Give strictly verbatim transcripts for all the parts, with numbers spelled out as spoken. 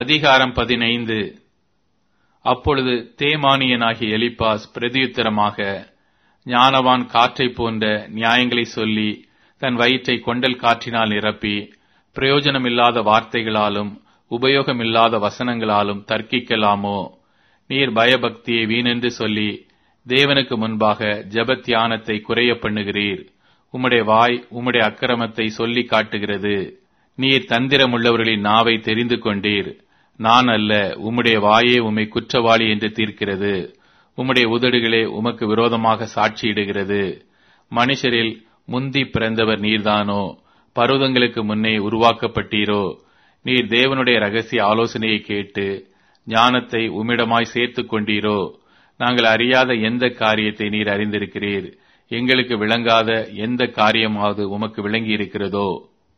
அதிகாரம் பதினைந்து. அப்பொழுது தேமானியனாகிய எலிப்பாஸ் பிரதியுத்தரமாக, ஞானவான் காற்றைப் போன்ற நியாயங்களை சொல்லி தன் வயிற்றை கொண்டல் காற்றினால் நிரப்பி பிரயோஜனமில்லாத வார்த்தைகளாலும் உபயோகமில்லாத வசனங்களாலும் தர்க்கிக்கலாமோ? நீர் பயபக்தியை வீணென்று சொல்லி தேவனுக்கு முன்பாக ஜெபத்தியானத்தை குறைய பண்ணுகிறீர். உம்முடைய வாய் உம்முடைய அக்கிரமத்தை சொல்லி காட்டுகிறது. நீர் தந்திரமுள்ளவர்களின் நாவை தெரிந்து கொண்டீர். நான் அல்ல, உம்முடைய வாயே உம்மை குற்றவாளி என்று தீர்க்கிறது. உம்முடைய உதடுகளே உமக்கு விரோதமாக சாட்சியிடுகிறது. மனுஷரில் முந்தி பிறந்தவர் நீர்தானோ? பருவதங்களுக்கு முன்னே உருவாக்கப்பட்டீரோ? நீர் தேவனுடைய ரகசிய ஆலோசனையை கேட்டு ஞானத்தை உம்மிடமாய் சேர்த்துக் கொண்டீரோ? நாங்கள் அறியாத எந்த காரியத்தை நீர் அறிந்திருக்கிறீர்? எங்களுக்கு விளங்காத எந்த காரியமாவது உமக்கு விளங்கி இருக்கிறதோ?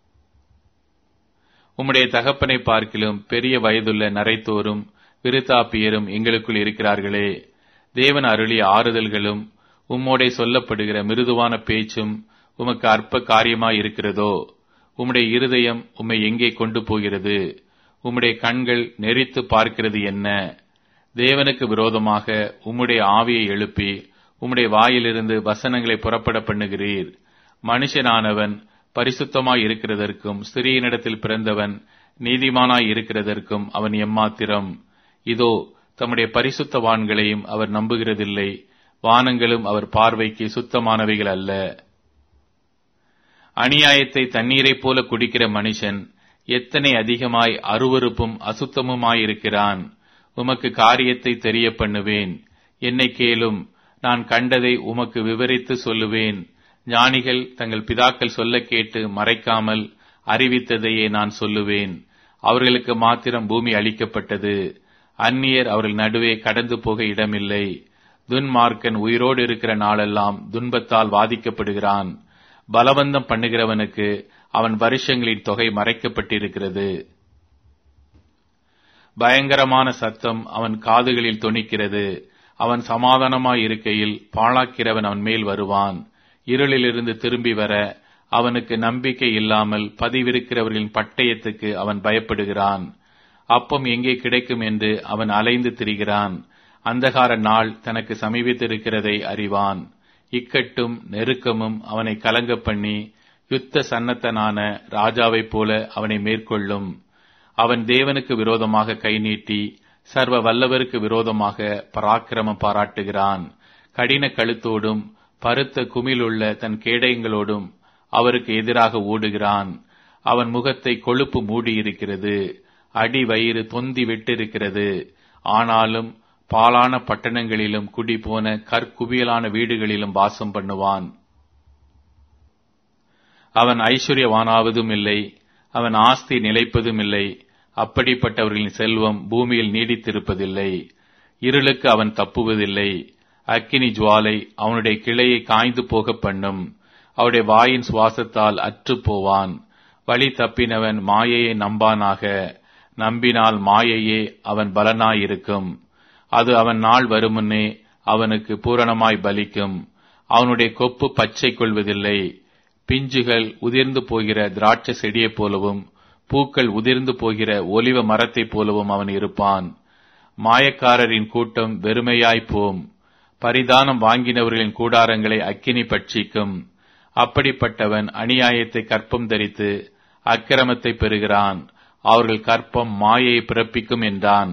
உம்முடைய தகப்பனை பார்க்கிலும் பெரிய வயதுள்ள நரைத்தோரும் விருத்தாப்பியரும் எங்களுக்குள் இருக்கிறார்களே. தேவன் அருளிய ஆறுதல்களும் உம்மோடே சொல்லப்படுகிற மிருதுவான பேச்சும் உமக்கு அற்ப காரியமாய் இருக்கிறதோ? உம்முடைய இருதயம் உம்மை எங்கே கொண்டு போகிறது? உம்முடைய கண்கள் நெறித்து பார்க்கிறது என்ன? தேவனுக்கு விரோதமாக உம்முடைய ஆவியை எழுப்பி உம்முடைய வாயிலிருந்து வசனங்களை புறப்பட பண்ணுகிறீர். மனுஷனானவன் பரிசுத்தமாய் இருக்கிறதற்கும் ஸ்திரீயினிடத்தில் பிறந்தவன் நீதிமானாய் இருக்கிறதற்கும் அவன் எம்மாத்திரம்? இதோ தம்முடைய பரிசுத்தவான்களையும் அவர் நம்புகிறதில்லை. வானங்களும் அவர் பார்வைக்கு சுத்தமானவைகள் அல்ல. அநியாயத்தை தண்ணீரைப் போல குடிக்கிற மனுஷன் எத்தனை அதிகமாய் அருவருப்பும் அசுத்தமுமாயிருக்கிறான். உமக்கு காரியத்தை தெரிய பண்ணுவேன். என்னை கேளும், நான் கண்டதை உமக்கு விவரித்து சொல்லுவேன். ஞானிகள் தங்கள் பிதாக்கள் சொல்ல கேட்டு மறைக்காமல் அறிவித்ததையே நான் சொல்லுவேன். அவர்களுக்கு மாத்திரம் பூமி அளிக்கப்பட்டது. அந்நியர் அவர்கள் நடுவே கடந்து போக இடமில்லை. துன்மார்க்கன் உயிரோடு இருக்கிற நாளெல்லாம் துன்பத்தால் வாதிக்கப்படுகிறான். பலவந்தம் பண்ணுகிறவனுக்கு அவன் வருஷங்களின் தொகை மறைக்கப்பட்டிருக்கிறது. பயங்கரமான சத்தம் அவன் காதுகளில் தொனிக்கிறது. அவன் சமாதானமாய் இருக்கையில் பாழாக்கிறவன் அவன் மேல் வருவான். இருளிலிருந்து திரும்பி வர அவனுக்கு நம்பிக்கை இல்லாமல் பதிவிருக்கிறவர்களின் பட்டயத்துக்கு அவன் பயப்படுகிறான். அப்பம் எங்கே கிடைக்கும் என்று அவன் அலைந்து திரிகிறான். அந்தகார நாள் தனக்கு சமீபித்திருக்கிறதை அறிவான். இக்கட்டும் நெருக்கமும் அவனை கலங்க பண்ணி யுத்த சன்னத்தனான ராஜாவைப் போல அவனை மேற்கொள்ளும். அவன் தேவனுக்கு விரோதமாக கை நீட்டி சர்வ வல்லவருக்கு விரோதமாக பராக்கிரமம் பாராட்டுகிறான். கடின கழுத்தோடும் பருத்த குமிழுள்ள தன் கேடயங்களோடும் அவருக்கு எதிராக ஓடுகிறான். அவன் முகத்தை கொழுப்பு மூடியிருக்கிறது. அடி வயிறு தொந்தி விட்டிருக்கிறது. ஆனாலும் பாலான பட்டணங்களிலும் குடி போன கற்குவியலான வீடுகளிலும் வாசம் பண்ணுவான். அவன் ஐஸ்வர்யவானாவதும் இல்லை, அவன் ஆஸ்தி நிலைப்பதும் இல்லை. அப்படிப்பட்டவர்களின் செல்வம் பூமியில் நீடித்திருப்பதில்லை. இருளுக்கு அவன் தப்புவதில்லை. அக்கினி ஜுவாலை அவனுடைய கிளையை காய்ந்து போக பண்ணும். அவருடைய வாயின் சுவாசத்தால் அற்று போவான். வழி தப்பினவன் மாயையை நம்பானாக. நம்பினால் மாயையே அவன் பலனாயிருக்கும். அது அவன் நாள் வருமுன்னே அவனுக்கு பூரணமாய் பலிக்கும். அவனுடைய கொப்பு பச்சை கொள்வதில்லை. பிஞ்சுகள் உதிர்ந்து போகிற திராட்சை செடியைப் போலவும் பூக்கள் உதிர்ந்து போகிற ஒலிவ மரத்தைப் போலவும் அவன் இருப்பான். மாயக்காரரின் கூட்டம் வெறுமையாய்ப்போம். பரிதானம் வாங்கினவர்களின் கூடாரங்களை அக்கினி பட்சிக்கும். அப்படிப்பட்டவன் அநியாயத்தை கற்பம் தரித்து அக்கிரமத்தை பெறுகிறான். அவர்கள் கற்பம் மாயையை பிறப்பிக்கும் என்றான்.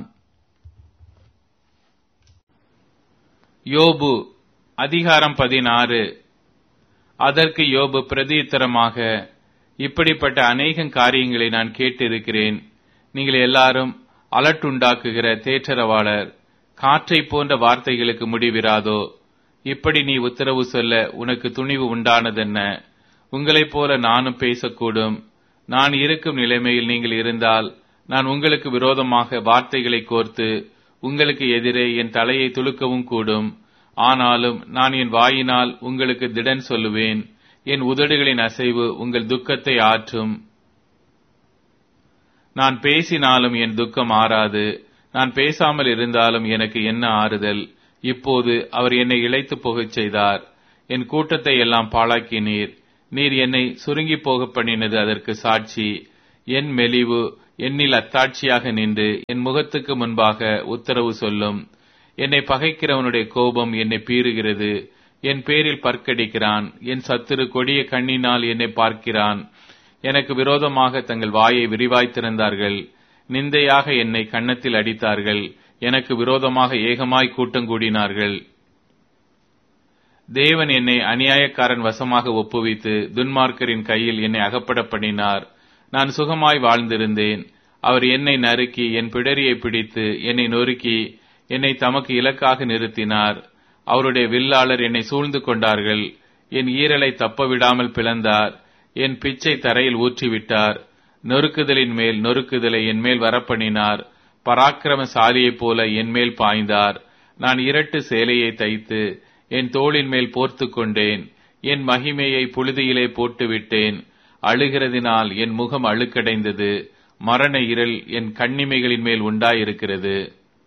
யோபு அதிகாரம் பதினாறு. அதற்கு யோபு பிரதியுத்தரமாக, இப்படிப்பட்ட அநேக காரியங்களை நான் கேட்டிருக்கிறேன். நீங்கள் எல்லாரும் அலட்டுண்டாக்குகிற தேற்றரவாளர். காற்றை போன்ற வார்த்தைகளுக்கு முடிவிராதோ? இப்படி நீ உத்தரவு சொல்ல உனக்கு துணிவு உண்டானதென்ன? உங்களைப் போல நானும் பேசக்கூடும். நான் இருக்கும் நிலைமையில் நீங்கள் இருந்தால் நான் உங்களுக்கு விரோதமாக வார்த்தைகளை கோர்த்து உங்களுக்கு எதிரே என் தலையை துலுக்கவும் கூடும். ஆனாலும் நான் என் வாயினால் உங்களுக்கு திடன் சொல்லுவேன். என் உதடுகளின் அசைவு உங்கள் துக்கத்தை ஆற்றும். நான் பேசினாலும் என் துக்கம் ஆறாது. நான் பேசாமல் இருந்தாலும் எனக்கு என்ன ஆறுதல்? இப்போது அவர் என்னை இளைத்து போகச் செய்தார். என் கூட்டத்தை எல்லாம் பாழாக்கினீர். நீர் என்னை சுருங்கி போக பண்ணினது அதற்கு சாட்சி. என் மெலிவு என்னில் அத்தாட்சியாக நின்று என் முகத்துக்கு முன்பாக உத்தரவு சொல்லும். என்னை பகைக்கிறவனுடைய கோபம் என்னை பீறுகிறது. என் பேரில் பற்கடிக்கிறான். என் சத்துரு கொடிய கண்ணினால் என்னை பார்க்கிறான். எனக்கு விரோதமாக தங்கள் வாயை விரிவாய் திறந்தார்கள். நிந்தையாக என்னை கன்னத்தில் அடித்தார்கள். எனக்கு விரோதமாக ஏகமாய் கூட்டம் கூடினார்கள். தேவன் என்னை அநியாயக்காரன் வசமாக ஒப்புவித்து துன்மார்க்கரின் கையில் என்னை அகப்பட பண்ணினார். நான் சுகமாய் வாழ்ந்திருந்தேன். அவர் என்னை நறுக்கி என் பிடரியை பிடித்து என்னை நொறுக்கி என்னை தமக்கு இலக்காக நிறுத்தினார். அவருடைய வில்லாளர் என்னை சூழ்ந்து கொண்டார்கள். என் ஈரலை தப்ப விடாமல் பிளந்தார். என் பிச்சை தரையில் ஊற்றிவிட்டார். நொறுக்குதலின் மேல் நொறுக்குதலை என் மேல் வரப்பண்ணினார். பராக்கிரமசாலியைப் போல என் மேல் பாய்ந்தார். நான் இரட்டு சேலையை தைத்து என் தோளின் மேல் போர்த்து கொண்டேன். என் மகிமையை புழுதியிலே போட்டுவிட்டேன். அழுகிறதினால் என் முகம் அழுக்கடைந்தது. மரண இருள் என் கண்ணிமைகளின் மேல் உண்டாயிருக்கிறது.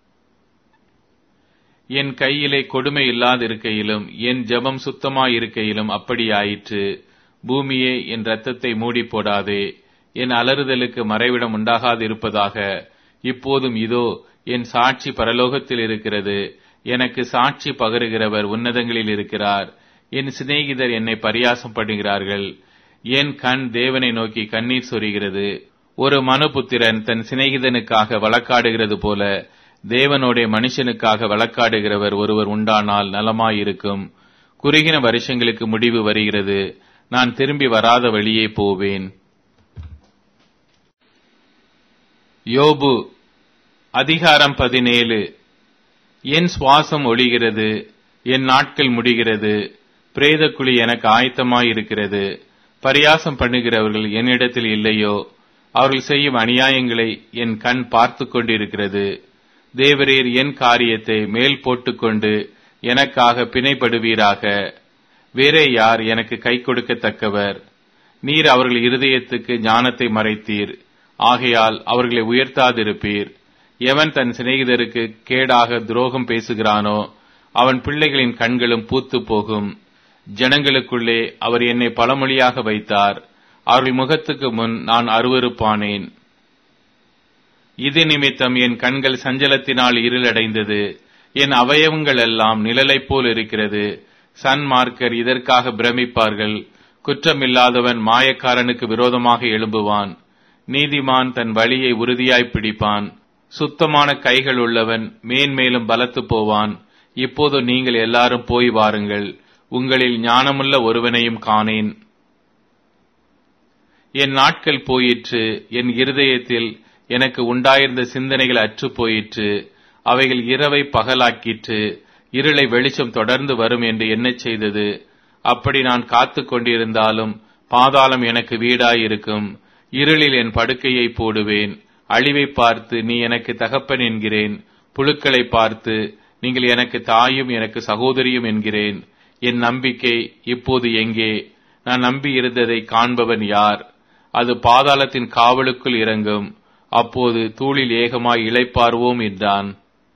என் கையிலே கொடுமை இல்லாதிருக்கையிலும் என் ஜெபம் சுத்தமாயிருக்கையிலும் அப்படியாயிற்று. பூமியே, என் இரத்தத்தை மூடி போடாதே. என் அலறுதலுக்கு மறைவிடம் உண்டாகாதிருப்பதாக. இப்போதும் இதோ என் சாட்சி பரலோகத்தில் இருக்கிறது. எனக்கு சாட்சி பகருகிறவர் உன்னதங்களில் இருக்கிறார். என் சிநேகிதர் என்னை பரியாசம் பண்ணுகிறார்கள். என் கண் தேவனை நோக்கி கண்ணீர் சொரிகிறது. ஒரு மனுபுத்திரன் தன் சிநேகிதனுக்காக வழக்காடுகிறது போல தேவனுடைய மனுஷனுக்காக வழக்காடுகிறவர் ஒருவர் உண்டானால் நலமாயிருக்கும். குறுகின வருஷங்களுக்கு முடிவு வருகிறது. நான் திரும்பி வராத வழியே போவேன். யோபு அதிகாரம் பதினேழு. என் சுவாசம் ஒழிகிறது. என் நாட்கள் முடிகிறது. பிரேதக்குழி எனக்கு ஆயத்தமாயிருக்கிறது. பரியாசம் பண்ணுகிறவர்கள் என்னிடத்தில் இல்லையோ? அவர்கள் செய்யும் அநியாயங்களை என் கண் பார்த்து கொண்டிருக்கிறது. தேவரீர் என் காரியத்தை மேல் போட்டுக்கொண்டு எனக்காக பிணைப்படுவீராக. வேறே யார் எனக்கு கை கொடுக்கத்தக்கவர்? நீர் அவர்கள் இருதயத்துக்கு ஞானத்தை மறைத்தீர். ஆகையால் அவர்களை உயர்த்தாதிருப்பீர். எவன் தன் சிநேகிதருக்கு கேடாக துரோகம் பேசுகிறானோ அவன் பிள்ளைகளின் கண்களும் பூத்து போகும். ஜனங்களுக்குள்ளே அவர் என்னை பழமொழியாக வைத்தார். அவர்கள் முகத்துக்கு முன் நான் அருவருப்பானேன். இது நிமித்தம் என் கண்கள் சஞ்சலத்தினால் இருளடைந்தது. என் அவயவங்கள் எல்லாம் நிழலைப் போல் இருக்கிறது. சன்மார்க்கர் இதற்காக பிரமிப்பார்கள். குற்றமில்லாதவன் மாயக்காரனுக்கு விரோதமாக எழும்புவான். நீதிமான் தன் வழியை உறுதியாய் பிடிப்பான். சுத்தமான கைகள் உள்ளவன் மேன்மேலும் பலத்து போவான். இப்போது நீங்கள் எல்லாரும் போய் வாருங்கள். உங்களில் ஞானமுள்ள ஒருவனையும் காணேன். என் நாட்கள் போயிற்று. என் இருதயத்தில் எனக்கு உண்டாயிருந்த சிந்தனைகள் அற்று போயிற்று. அவைகள் இரவை பகலாக்கிற்று. இருளை வெளிச்சம் தொடர்ந்து வரும் என்று எண்ணச் செய்தது. அப்படி நான் காத்து கொண்டிருந்தாலும் பாதாளம் எனக்கு வீடாயிருக்கும். இருளில் என் படுக்கையை போடுவேன். அழிவை பார்த்து நீ எனக்கு தகப்பன் என்கிறேன். புழுக்களை பார்த்து நீங்கள் எனக்கு தாயும் எனக்கு சகோதரியும் என்கிறேன். என் நம்பிக்கை இப்போது எங்கே? நான் நம்பி இருந்ததை காண்பவன் யார்? அது பாதாளத்தின் காவலுக்குள் இறங்கும். அப்போது தூளில் ஏகமாய் இளைப்பாறுவோம் என்றான்.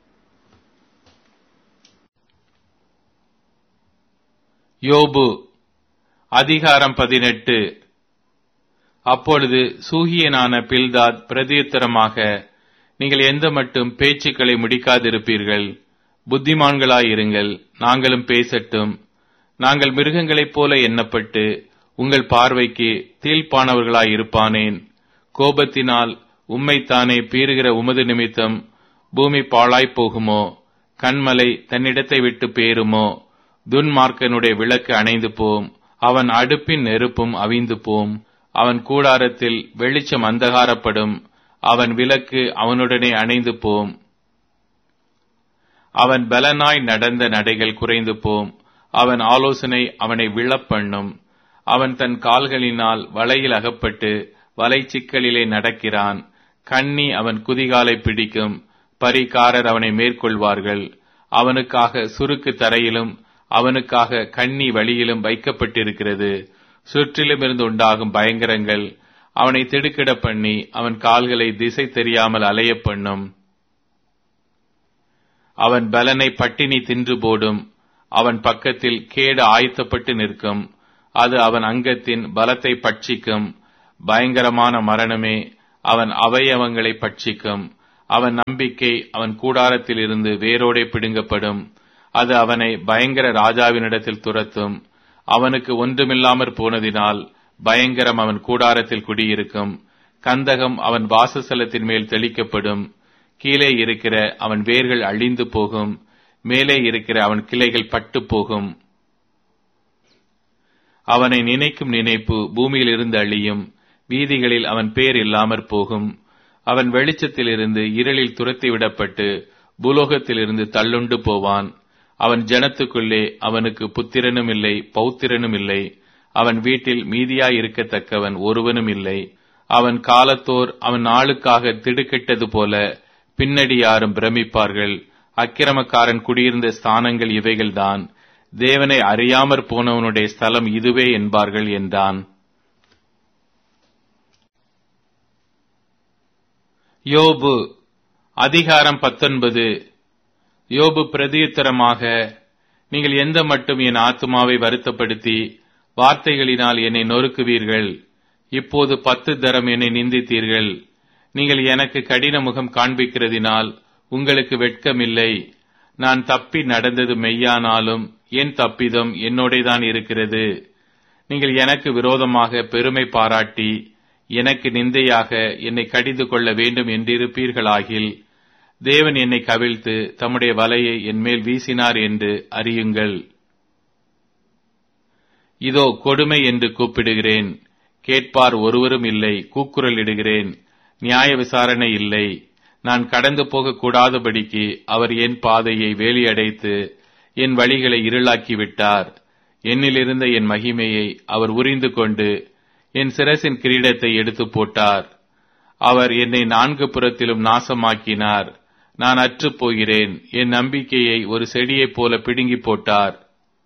யோபு அதிகாரம் பதினெட்டு. அப்பொழுது சூகியனான பில்தாத் பிரதியுத்தரமாக, நீங்கள் எந்த மட்டும் பேச்சுக்களை முடிக்காதிருப்பீர்கள்? புத்திமான்களாயிருங்கள், நாங்களும் பேசட்டும். நாங்கள் மிருகங்களைப் போல எண்ணப்பட்டு உங்கள் பார்வைக்கு தீழ்ப்பானவர்களாயிருப்பானேன். கோபத்தினால் உம்மைத்தானே பீறுகிற உமது நிமித்தம் பூமி பாழாய்ப் போகுமோ? கண்மலை தன்னிடத்தை விட்டு பேருமோ? துன்மார்க்கனுடைய விளக்கு அணைந்து போம். அவன் அடுப்பின் நெருப்பும் அவிந்து போம். அவன் கூடாரத்தில் வெளிச்சம் அந்தகாரப்படும். அவன் விளக்கு அவனுடனே அணைந்து போம். அவன் பலனாய் நடந்த நடைகள் குறைந்து போம். அவன் ஆலோசனை அவனை விழப்பண்ணும். அவன் தன் கால்களினால் வலையில் அகப்பட்டு வலை சிக்கலிலே நடக்கிறான். கண்ணி அவன் குதிகாலை பிடிக்கும். பரிகாரர் அவனை மேற்கொள்வார்கள். அவனுக்காக சுருக்கு தரையிலும் அவனுக்காக கண்ணி வழியிலும் வைக்கப்பட்டிருக்கிறது. சுற்றிலும் இருந்து உண்டாகும் பயங்கரங்கள் அவனை திடுக்கிட பண்ணி அவன் கால்களை திசை தெரியாமல் அலைய பண்ணும். அவன் பலனை பட்டினி தின்று போடும். அவன் பக்கத்தில் கேடு ஆயத்தப்பட்டு நிற்கும். அது அவன் அங்கத்தின் பலத்தை பட்சிக்கும். பயங்கரமான மரணமே, அவன் அவயவங்களை பட்சிக்கும். அவன் நம்பிக்கை அவன் கூடாரத்தில் இருந்து வேரோடே பிடுங்கப்படும். அது அவனை பயங்கர ராஜாவினிடத்தில் துரத்தும். அவனுக்கு ஒன்றுமில்லாமற் போனதினால் பயங்கரம் அவன் கூடாரத்தில் குடியிருக்கும். கந்தகம் அவன் வாசஸ்தலத்தின் மேல் தெளிக்கப்படும். கீழே இருக்கிற அவன் வேர்கள் அழிந்து போகும். மேலே இருக்கிற அவன் கிளைகள் பட்டு போகும். அவனை நினைக்கும் நினைப்பு பூமியில் இருந்து அழியும். வீதிகளில் அவன் பேர் இல்லாமற் போகும். அவன் வெளிச்சத்திலிருந்து இருளில் துரத்தி விடப்பட்டு பூலோகத்திலிருந்து தள்ளுண்டு போவான். அவன் ஜனத்துக்குள்ளே அவனுக்கு புத்திரனும் இல்லை, பௌத்திரனும் இல்லை. அவன் வீட்டில் மீதியாயிருக்கத்தக்கவன் ஒருவனும் இல்லை. அவன் காலத்தோர் அவன் நாளுக்காக திடுக்கிட்டது போல பின்னடி யாரும் பிரமிப்பார்கள். அக்கிரமக்காரன் குடியிருந்த ஸ்தானங்கள் இவைகள்தான். தேவனை அறியாமற் போனவனுடைய ஸ்தலம் இதுவே என்பார்கள் என்றான். யோபு அதிகாரம் பத்தொன்பது. யோபு பிரதியுத்தரமாக, நீங்கள் எந்த மட்டும் என் ஆத்துமாவை வருத்தப்படுத்தி வார்த்தைகளினால் என்னை நொறுக்குவீர்கள்? இப்போது பத்து தரம் என்னை நிந்தித்தீர்கள். நீங்கள் எனக்கு கடின முகம் காண்பிக்கிறதினால் உங்களுக்கு வெட்கமில்லை. நான் தப்பி நடந்தது மெய்யானாலும் என் தப்பிதம் என்னோடேதான் இருக்கிறது. நீங்கள் எனக்கு விரோதமாக பெருமை பாராட்டி எனக்கு நிந்தையாக என்னை கடிந்து கொள்ள வேண்டும் என்றிருப்பீர்களாகில், தேவன் என்னை கவிழ்த்து தம்முடைய வலையை என்மேல் வீசினார் என்று அறியுங்கள். இதோ கொடுமை என்று கூப்பிடுகிறேன், கேட்பார் ஒருவரும் இல்லை. கூக்குரல் இடுகிறேன், நியாய விசாரணை இல்லை. நான் கடந்து போக கூடாதபடிக்கு அவர் என் பாதையை வேலியடைத்து என் வழிகளை இருளாக்கி விட்டார். என்னிலிருந்த என் மகிமையை அவர் உரிந்து கொண்டு என் சிரசின் கிரீடத்தை எடுத்து போட்டார். அவர் என்னை நான்கு புறத்திலும் நாசமாக்கினார். நான் அற்றுப் போகிறேன். என் நம்பிக்கையை ஒரு செடியைப் போல பிடுங்கி போட்டார்.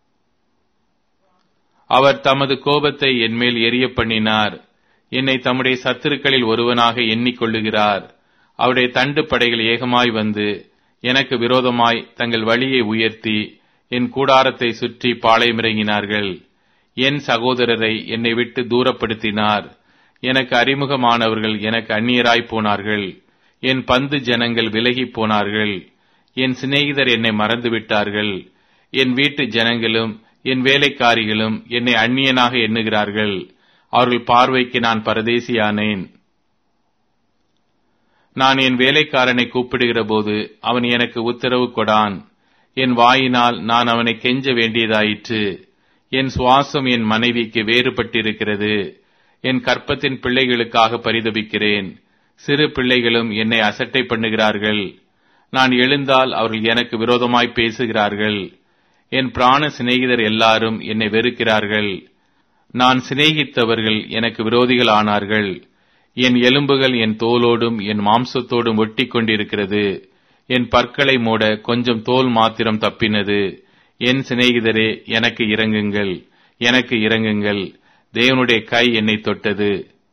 அவர் தமது கோபத்தை என்மேல் எரிய பண்ணினார். என்னை தம்முடைய சத்துருக்களில் ஒருவனாக எண்ணிக்கொள்ளுகிறார். அவருடைய தண்டு படைகள் ஏகமாய் வந்து எனக்கு விரோதமாய் தங்கள் வழியை உயர்த்தி என் கூடாரத்தை சுற்றி பாளையமிறங்கினார்கள். என் சகோதரரை என்னை விட்டு தூரப்படுத்தினார். எனக்கு அறிமுகமானவர்கள் எனக்கு அந்நியராய் போனார்கள். என் பந்து ஜனங்கள் விலகி போனார்கள். என் சிநேகிதர் என்னை மறந்துவிட்டார்கள். என் வீட்டு ஜனங்களும் என் வேலைக்காரிகளும் என்னை அந்நியனாக எண்ணுகிறார்கள். அவர்கள் பார்வைக்கு நான் பரதேசியானேன். நான் என் வேலைக்காரனை கூப்பிடுகிற போது அவன் எனக்கு உத்தரவு கொடான். என் வாயினால் நான் அவனை கெஞ்ச வேண்டியதாயிற்று. என் சுவாசம் என் மனைவிக்கு வேறுபட்டிருக்கிறது. என் கற்பத்தின் பிள்ளைகளுக்காக பரிதபிக்கிறேன். சிறு பிள்ளைகளும் என்னை அசட்டை பண்ணுகிறார்கள். நான் எழுந்தால் அவர்கள் எனக்கு விரோதமாய் பேசுகிறார்கள். என் பிராண சிநேகிதர் எல்லாரும் என்னை வெறுக்கிறார்கள். நான் சிநேகித்தவர்கள் எனக்கு விரோதிகள் ஆனார்கள். என் எலும்புகள் என் தோலோடும் என் மாம்சத்தோடும் ஒட்டி கொண்டிருக்கிறது. என் பற்களை மூட கொஞ்சம் தோல் மாத்திரம் தப்பினது. என் சிநேகிதரே, எனக்கு இரங்குங்கள், எனக்கு இரங்குங்கள். தேவனுடைய கை என்னை தொட்டது.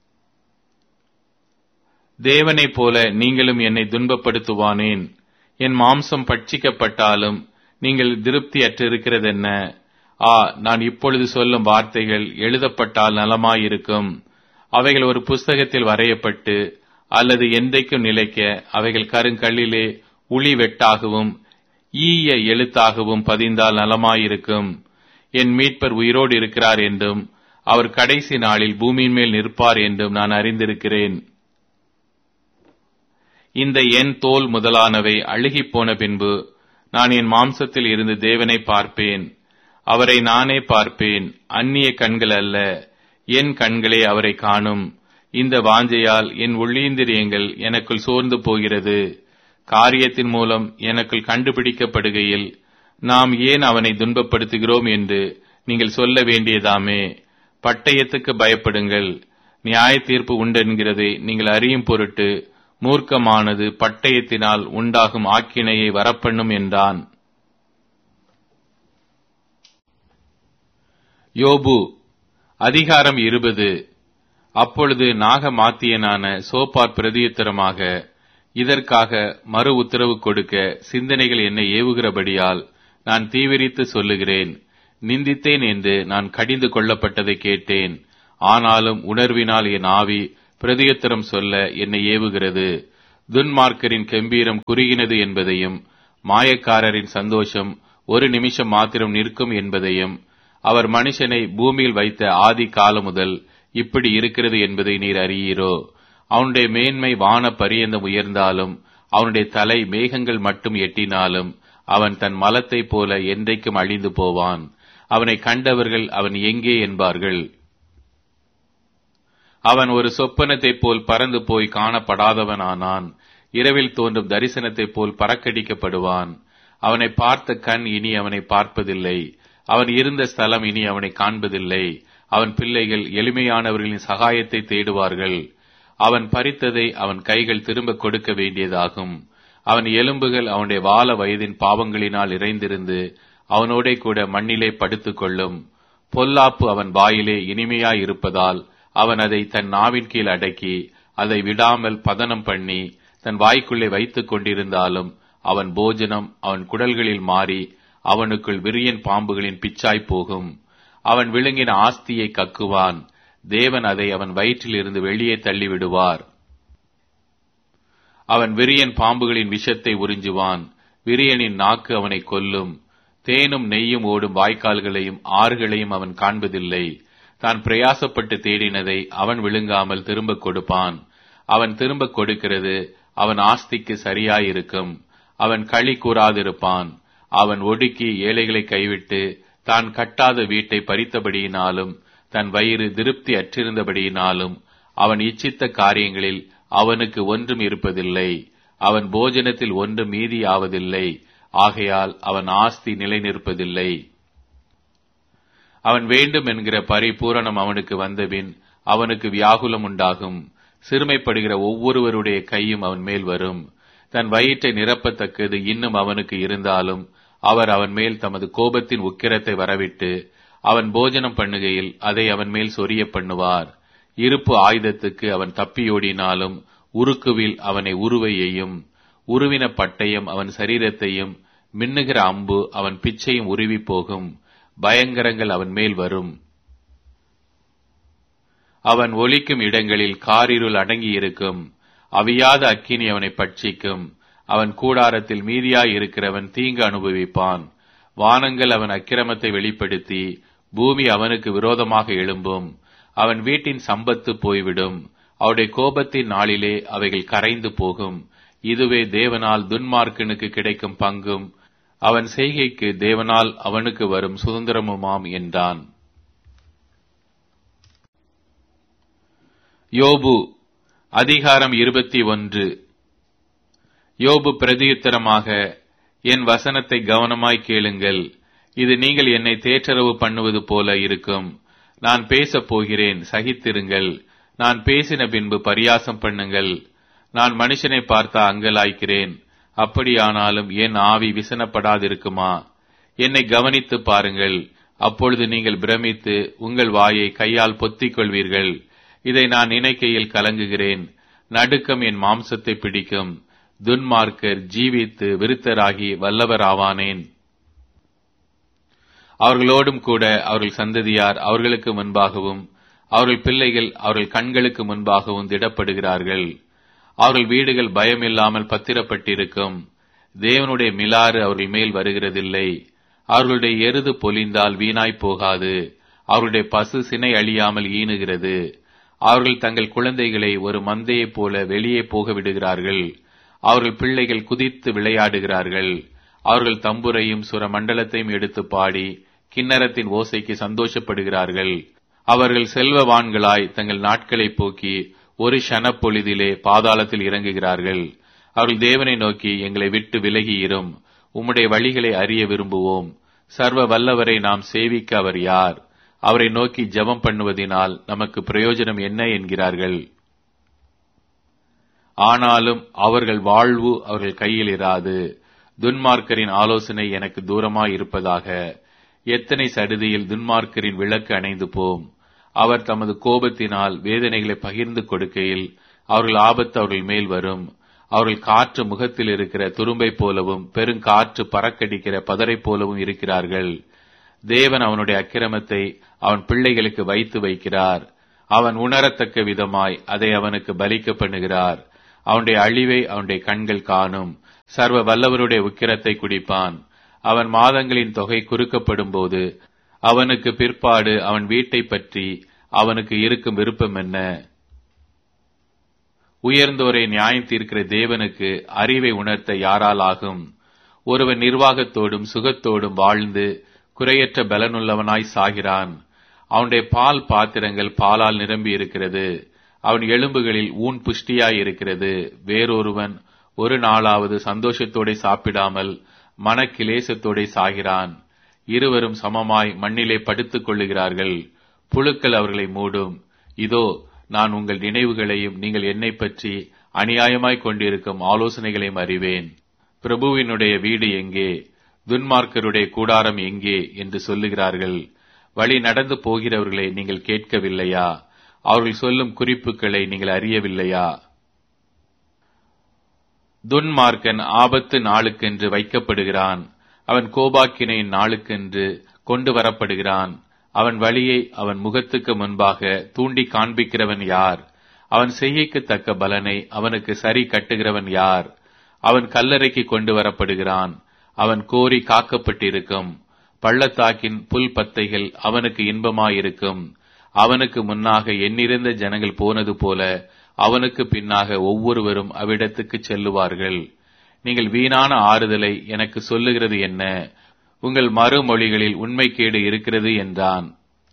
தேவனைப் போல நீங்களும் என்னை துன்பப்படுத்துவானேன்? என் மாம்சம் பட்சிக்கப்பட்டாலும் நீங்கள் திருப்தியற்றிருக்கிறதென்ன? ஆ, நான் இப்பொழுது சொல்லும் வார்த்தைகள் எழுதப்பட்டால் நலமாயிருக்கும். அவைகள் ஒரு புஸ்தகத்தில் வரையப்பட்டு அல்லது என்றைக்கும் நிலைக்க அவைகள் கருங்கல்லிலே உளி வெட்டாகவும் ஈய எழுத்தாகவும் பதிந்தால் நலமாயிருக்கும். என் மீட்பர் உயிரோடு இருக்கிறார் என்றும் அவர் கடைசி நாளில் பூமியின் மேல் நிற்பார் என்றும் நான் அறிந்திருக்கிறேன். இந்த என் தோல் முதலானவை அழுகிப் போன பின்பு நான் என் மாம்சத்தில் இருந்து தேவனை பார்ப்பேன். அவரை நானே பார்ப்பேன், அந்நிய கண்கள் அல்ல. என் கண்களே அவரை காணும். இந்த வாஞ்சையால் என் உள்ளீந்திரியங்கள் எனக்குள் சோர்ந்து போகிறது. காரியத்தின் மூலம் எனக்குள் கண்டுபிடிக்கப்படுகையில் நாம் ஏன் அவனை துன்பப்படுத்துகிறோம் என்று நீங்கள் சொல்ல வேண்டியதாமே. பட்டயத்துக்கு பயப்படுங்கள், நியாய தீர்ப்பு உண்டென்கிறதை நீங்கள் அறியும் பொருட்டு மூர்க்கமானது பட்டயத்தினால் உண்டாகும் ஆக்கினையை வரப்பண்ணும் என்றான். யோபு அதிகாரம் இருபது. அப்பொழுது நாகமாத்தியனான சோப்பார் பிரதியுத்தரமாக, இதற்காக மறு உத்தரவு கொடுக்க சிந்தனைகள் என்னை ஏவுகிறபடியால் நான் தீவிரித்து சொல்லுகிறேன். நிந்தித்தேன் என்று நான் கடிந்து கொள்ளப்பட்டதை கேட்டேன். ஆனாலும் உணர்வினால் என் ஆவி பிரதியுத்தரம் சொல்ல என்னை ஏவுகிறது. துன்மார்க்கரின் கெம்பீரம் குறுகினது என்பதையும், மாயக்காரரின் சந்தோஷம் ஒரு நிமிஷம் மாத்திரம் நிற்கும் என்பதையும், அவர் மனுஷனை பூமியில் வைத்த ஆதி காலம் முதல் இப்படி இருக்கிறது என்பதை நீர் அறியீரோ? அவனுடைய மேன்மை வான பரியந்தம் உயர்ந்தாலும், அவனுடைய தலை மேகங்கள் மட்டும் எட்டினாலும், அவன் தன் மலத்தைப் போல என்றைக்கும் அழிந்து போவான். அவனை கண்டவர்கள் அவன் எங்கே என்பார்கள். அவன் ஒரு சொப்பனத்தைப் போல் பறந்து போய் காணப்படாதவனானான். இரவில் தோன்றும் தரிசனத்தைப் போல் பறக்கடிக்கப்படுவான். அவனை பார்த்த கண் இனி அவனை பார்ப்பதில்லை. அவன் இருந்த ஸ்தலம் இனி அவனை காண்பதில்லை. அவன் பிள்ளைகள் எளிமையானவர்களின் சகாயத்தை தேடுவார்கள். அவன் பறித்ததை அவன் கைகள் திரும்ப கொடுக்க வேண்டியதாகும். அவன் எலும்புகள் அவனுடைய வால வயதின் பாவங்களினால் இறைந்திருந்து அவனோட கூட மண்ணிலே படுத்துக் கொள்ளும். பொல்லாப்பு அவன் வாயிலே இனிமையாய் இருப்பதால் அவன் அதை தன் நாவின் கீழ் அடக்கி அதை விடாமல் பதனம் பண்ணி தன் வாய்க்குள்ளே வைத்துக் கொண்டிருந்தாலும் அவன் போஜனம் அவன் குடல்களில் மாறி அவனுக்குள் விரியன் பாம்புகளின் பிச்சாய் போகும். அவன் விழுங்கின ஆஸ்தியை கக்குவான். தேவன் அதை அவன் வயிற்றில் இருந்து வெளியே தள்ளிவிடுவார். அவன் விரியன் பாம்புகளின் விஷத்தை உறிஞ்சுவான். விரியனின் நாக்கு அவனை கொல்லும். தேனும் நெய்யும் ஓடும் வாய்க்கால்களையும் ஆறுகளையும் அவன் காண்பதில்லை. தான் பிரயாசப்பட்டு தேடினதை அவன் விழுங்காமல் திரும்ப கொடுப்பான். அவன் திரும்ப கொடுக்கிறது அவன் ஆஸ்திக்கு சரியாயிருக்கும். அவன் களி கூறாதிருப்பான். அவன் ஒடுக்கி ஏழைகளை கைவிட்டு தான் கட்டாத வீட்டை பறித்தபடியினாலும் தன் வயிறு திருப்தி அற்றிருந்தபடியினாலும் அவன் இச்சித்த காரியங்களில் அவனுக்கு ஒன்றும் இருப்பதில்லை. அவன் போஜனத்தில் ஒன்றும் மீதியாவதில்லை. ஆகையால் அவன் ஆஸ்தி நிலை நிற்பதில்லை. அவன் வேண்டும் என்கிற பரிபூரணம் அவனுக்கு வந்தபின் அவனுக்கு வியாகுலம் உண்டாகும். சிறுமைப்படுகிற ஒவ்வொருவருடைய கையும் அவன் மேல் வரும். தன் வயிற்றை நிரப்பத்தக்கது இன்னும் அவனுக்கு இருந்தாலும் அவர் அவன் மேல் தமது கோபத்தின் உக்கிரத்தை வரவிட்டு அவன் போஜனம் பண்ணுகையில் அதை அவன் மேல் சொரிய பண்ணுவார். இருப்பு ஆயுதத்துக்கு அவன் தப்பியோடினாலும் உருக்குவில் அவனை உருவையையும் உருவின பட்டயம் அவன் சரீரத்தையும் மின்னுகிற அம்பு அவன் பிச்சையும் உருவி போகும். பயங்கரங்கள் அவன் மேல் வரும். அவன் ஒலிக்கும் இடங்களில் காரிருள் அடங்கியிருக்கும். அவியாத அக்கினி அவனை பட்சிக்கும். அவன் கூடாரத்தில் மீதியாய் இருக்கிறவன் தீங்கு அனுபவிப்பான். வானங்கள் அவன் அக்கிரமத்தை வெளிப்படுத்தி பூமி அவனுக்கு விரோதமாக எழும்பும். அவன் வீட்டின் சம்பத்து போய்விடும். அவருடைய கோபத்தின் நாளிலே அவைகள் கரைந்து போகும். இதுவே தேவனால் துன்மார்க்கனுக்கு கிடைக்கும் பங்கும் அவன் செய்கைக்கு தேவனால் அவனுக்கு வரும் சுதந்திரமுமாம் என்றான். யோபு அதிகாரம் இருபத்தி ஒன்று. யோபு பிரதியுத்தரமாக, என் வசனத்தை கவனமாய் கேளுங்கள். இது நீங்கள் என்னை தேற்றரவு பண்ணுவது போல இருக்கும். நான் பேசப் போகிறேன், சகித்திருங்கள். நான் பேசின பின்பு பரியாசம் பண்ணுங்கள். நான் மனுஷனை பார்த்தா அங்கலாய்க்கிறேன். அப்படியானாலும் என் ஆவி விசனப்படாதிருக்குமா? என்னை கவனித்து பாருங்கள். அப்பொழுது நீங்கள் பிரமித்து உங்கள் வாயை கையால் பொத்திக் கொள்வீர்கள். இதை நான் நினைக்கையில் கலங்குகிறேன். நடுக்கம் என் மாம்சத்தை பிடிக்கும். துன்மார்க்கர் ஜீவித்து விருத்தராகி வல்லவராவானேன். அவர்களோடும் கூட அவர்கள் சந்ததியார் அவர்களுக்கு முன்பாகவும் அவர்கள் பிள்ளைகள் அவர்கள் கண்களுக்கு முன்பாகவும் திடப்படுகிறார்கள். அவர்கள் வீடுகள் பயமில்லாமல் பத்திரப்பட்டிருக்கும். தேவனுடைய மிலாறு அவர்கள் மேல் வருகிறதில்லை. அவர்களுடைய எருது பொலிந்தால் வீணாய் போகாது. அவர்களுடைய பசு சினை அழியாமல் ஈனுகிறது. அவர்கள் தங்கள் குழந்தைகளை ஒரு மந்தையைப் போல வெளியே போக விடுகிறார்கள். அவர்கள் பிள்ளைகள் குதித்து விளையாடுகிறார்கள். அவர்கள் தம்புரையும் சுர மண்டலத்தையும் எடுத்து பாடி கிண்ணறத்தின் ஓசைக்கு சந்தோஷப்படுகிறார்கள். அவர்கள் செல்வவான்களாய் தங்கள் நாட்களை போக்கி ஒரு ஷனப்பொழுதிலே பாதாளத்தில் இறங்குகிறார்கள். அவர்கள் தேவனை நோக்கி, எங்களை விட்டு விலகியிரும், உம்முடைய வழிகளை அறிய விரும்புவோம். சர்வ வல்லவரை நாம் சேவிக்க அவர் யார்? அவரை நோக்கி ஜெபம் பண்ணுவதினால் நமக்கு பிரயோஜனம் என்ன என்கிறார்கள். ஆனாலும் அவர்கள் வாழ்வு அவர்கள் கையில் இராது. துன்மார்க்கரின் ஆலோசனை எனக்கு தூரமாய் இருப்பதாக. எத்தனை சடுதியில் துன்மார்க்கரின் விளக்கு அணைந்து போம். அவர் தமது கோபத்தினால் வேதனைகளை பகிர்ந்து கொடுக்கையில் அவர்கள் ஆபத்து அவர்கள் மேல் வரும். அவர்கள் காற்று முகத்தில் இருக்கிற துரும்பை போலவும் பெருங்காற்று பறக்கடிக்கிற பதரை போலவும் இருக்கிறார்கள். தேவன் அவனுடைய அக்கிரமத்தை அவன் பிள்ளைகளுக்கு வைத்து வைக்கிறார். அவன் உணரத்தக்க விதமாய் அதை அவனுக்கு பலிக்க பண்ணுகிறார். அவனுடைய அழிவை அவனுடைய கண்கள் காணும். சர்வ வல்லவருடைய உக்கிரத்தை குடிப்பான். அவன் மாதங்களின் தொகை குறுக்கப்படும் போது அவனுக்கு பிற்பாடு அவன் வீட்டை பற்றி அவனுக்கு இருக்கும் விருப்பம் என்ன? உயர்ந்தோரை நியாயம் தீர்க்கிற தேவனுக்கு அறிவை உணர்த்த யாரால் ஆகும்? ஒருவன் நிர்வாகத்தோடும் சுகத்தோடும் வாழ்ந்து குறையற்ற பலனுள்ளவனாய் சாகிறான். அவனுடைய பால் பாத்திரங்கள் பாலால் நிரம்பி இருக்கிறது. அவன் எலும்புகளில் ஊன் புஷ்டியாய் இருக்கிறது. வேறொருவன் ஒரு நாளாவது சந்தோஷத்தோட சாப்பிடாமல் மனக்கிலேசத்தோட சாகிறான். இருவரும் சமமாய் மண்ணிலே படுத்துக் கொள்ளுகிறார்கள். புழுக்கள் அவர்களை மூடும். இதோ, நான் உங்கள் நினைவுகளையும் நீங்கள் என்னை பற்றி அநியாயமாய் கொண்டிருக்கும் ஆலோசனைகளையும் அறிவேன். பிரபுவினுடைய வீடு எங்கே, துன்மார்க்கருடைய கூடாரம் எங்கே என்று சொல்லுகிறார்கள். வழி நடந்து போகிறவர்களை நீங்கள் கேட்கவில்லையா? அவர்கள் சொல்லும் குறிப்புகளை நீங்கள் அறியவில்லையா? துன்மார்க்கன் ஆபத்து நாளுக்கென்று வைக்கப்படுகிறான். அவன் கோபாக்கினையின் நாளுக்கென்று கொண்டு வரப்படுகிறான். அவன் வழியை அவன் முகத்துக்கு முன்பாக தூண்டி காண்பிக்கிறவன் யார்? அவன் செய்கைக்கு தக்க பலனை அவனுக்கு சரி கட்டுகிறவன் யார்? அவன் கல்லறைக்கு கொண்டு வரப்படுகிறான். அவன் கோரி காக்கப்பட்டிருக்கும். பள்ளத்தாக்கின் புல் பத்தைகள் அவனுக்கு இன்பமாயிருக்கும். அவனுக்கு முன்னாக எண்ணிறந்த ஜனங்கள் போனது போல அவனுக்கு பின்னாக ஒவ்வொருவரும் அவ்விடத்துக்கு செல்லுவார்கள். நீங்கள் வீணான ஆறுதலை எனக்கு சொல்லுகிறது என்ன? உங்கள் மறுமொழிகளில் உண்மைக்கேடு இருக்கிறது என்றான்.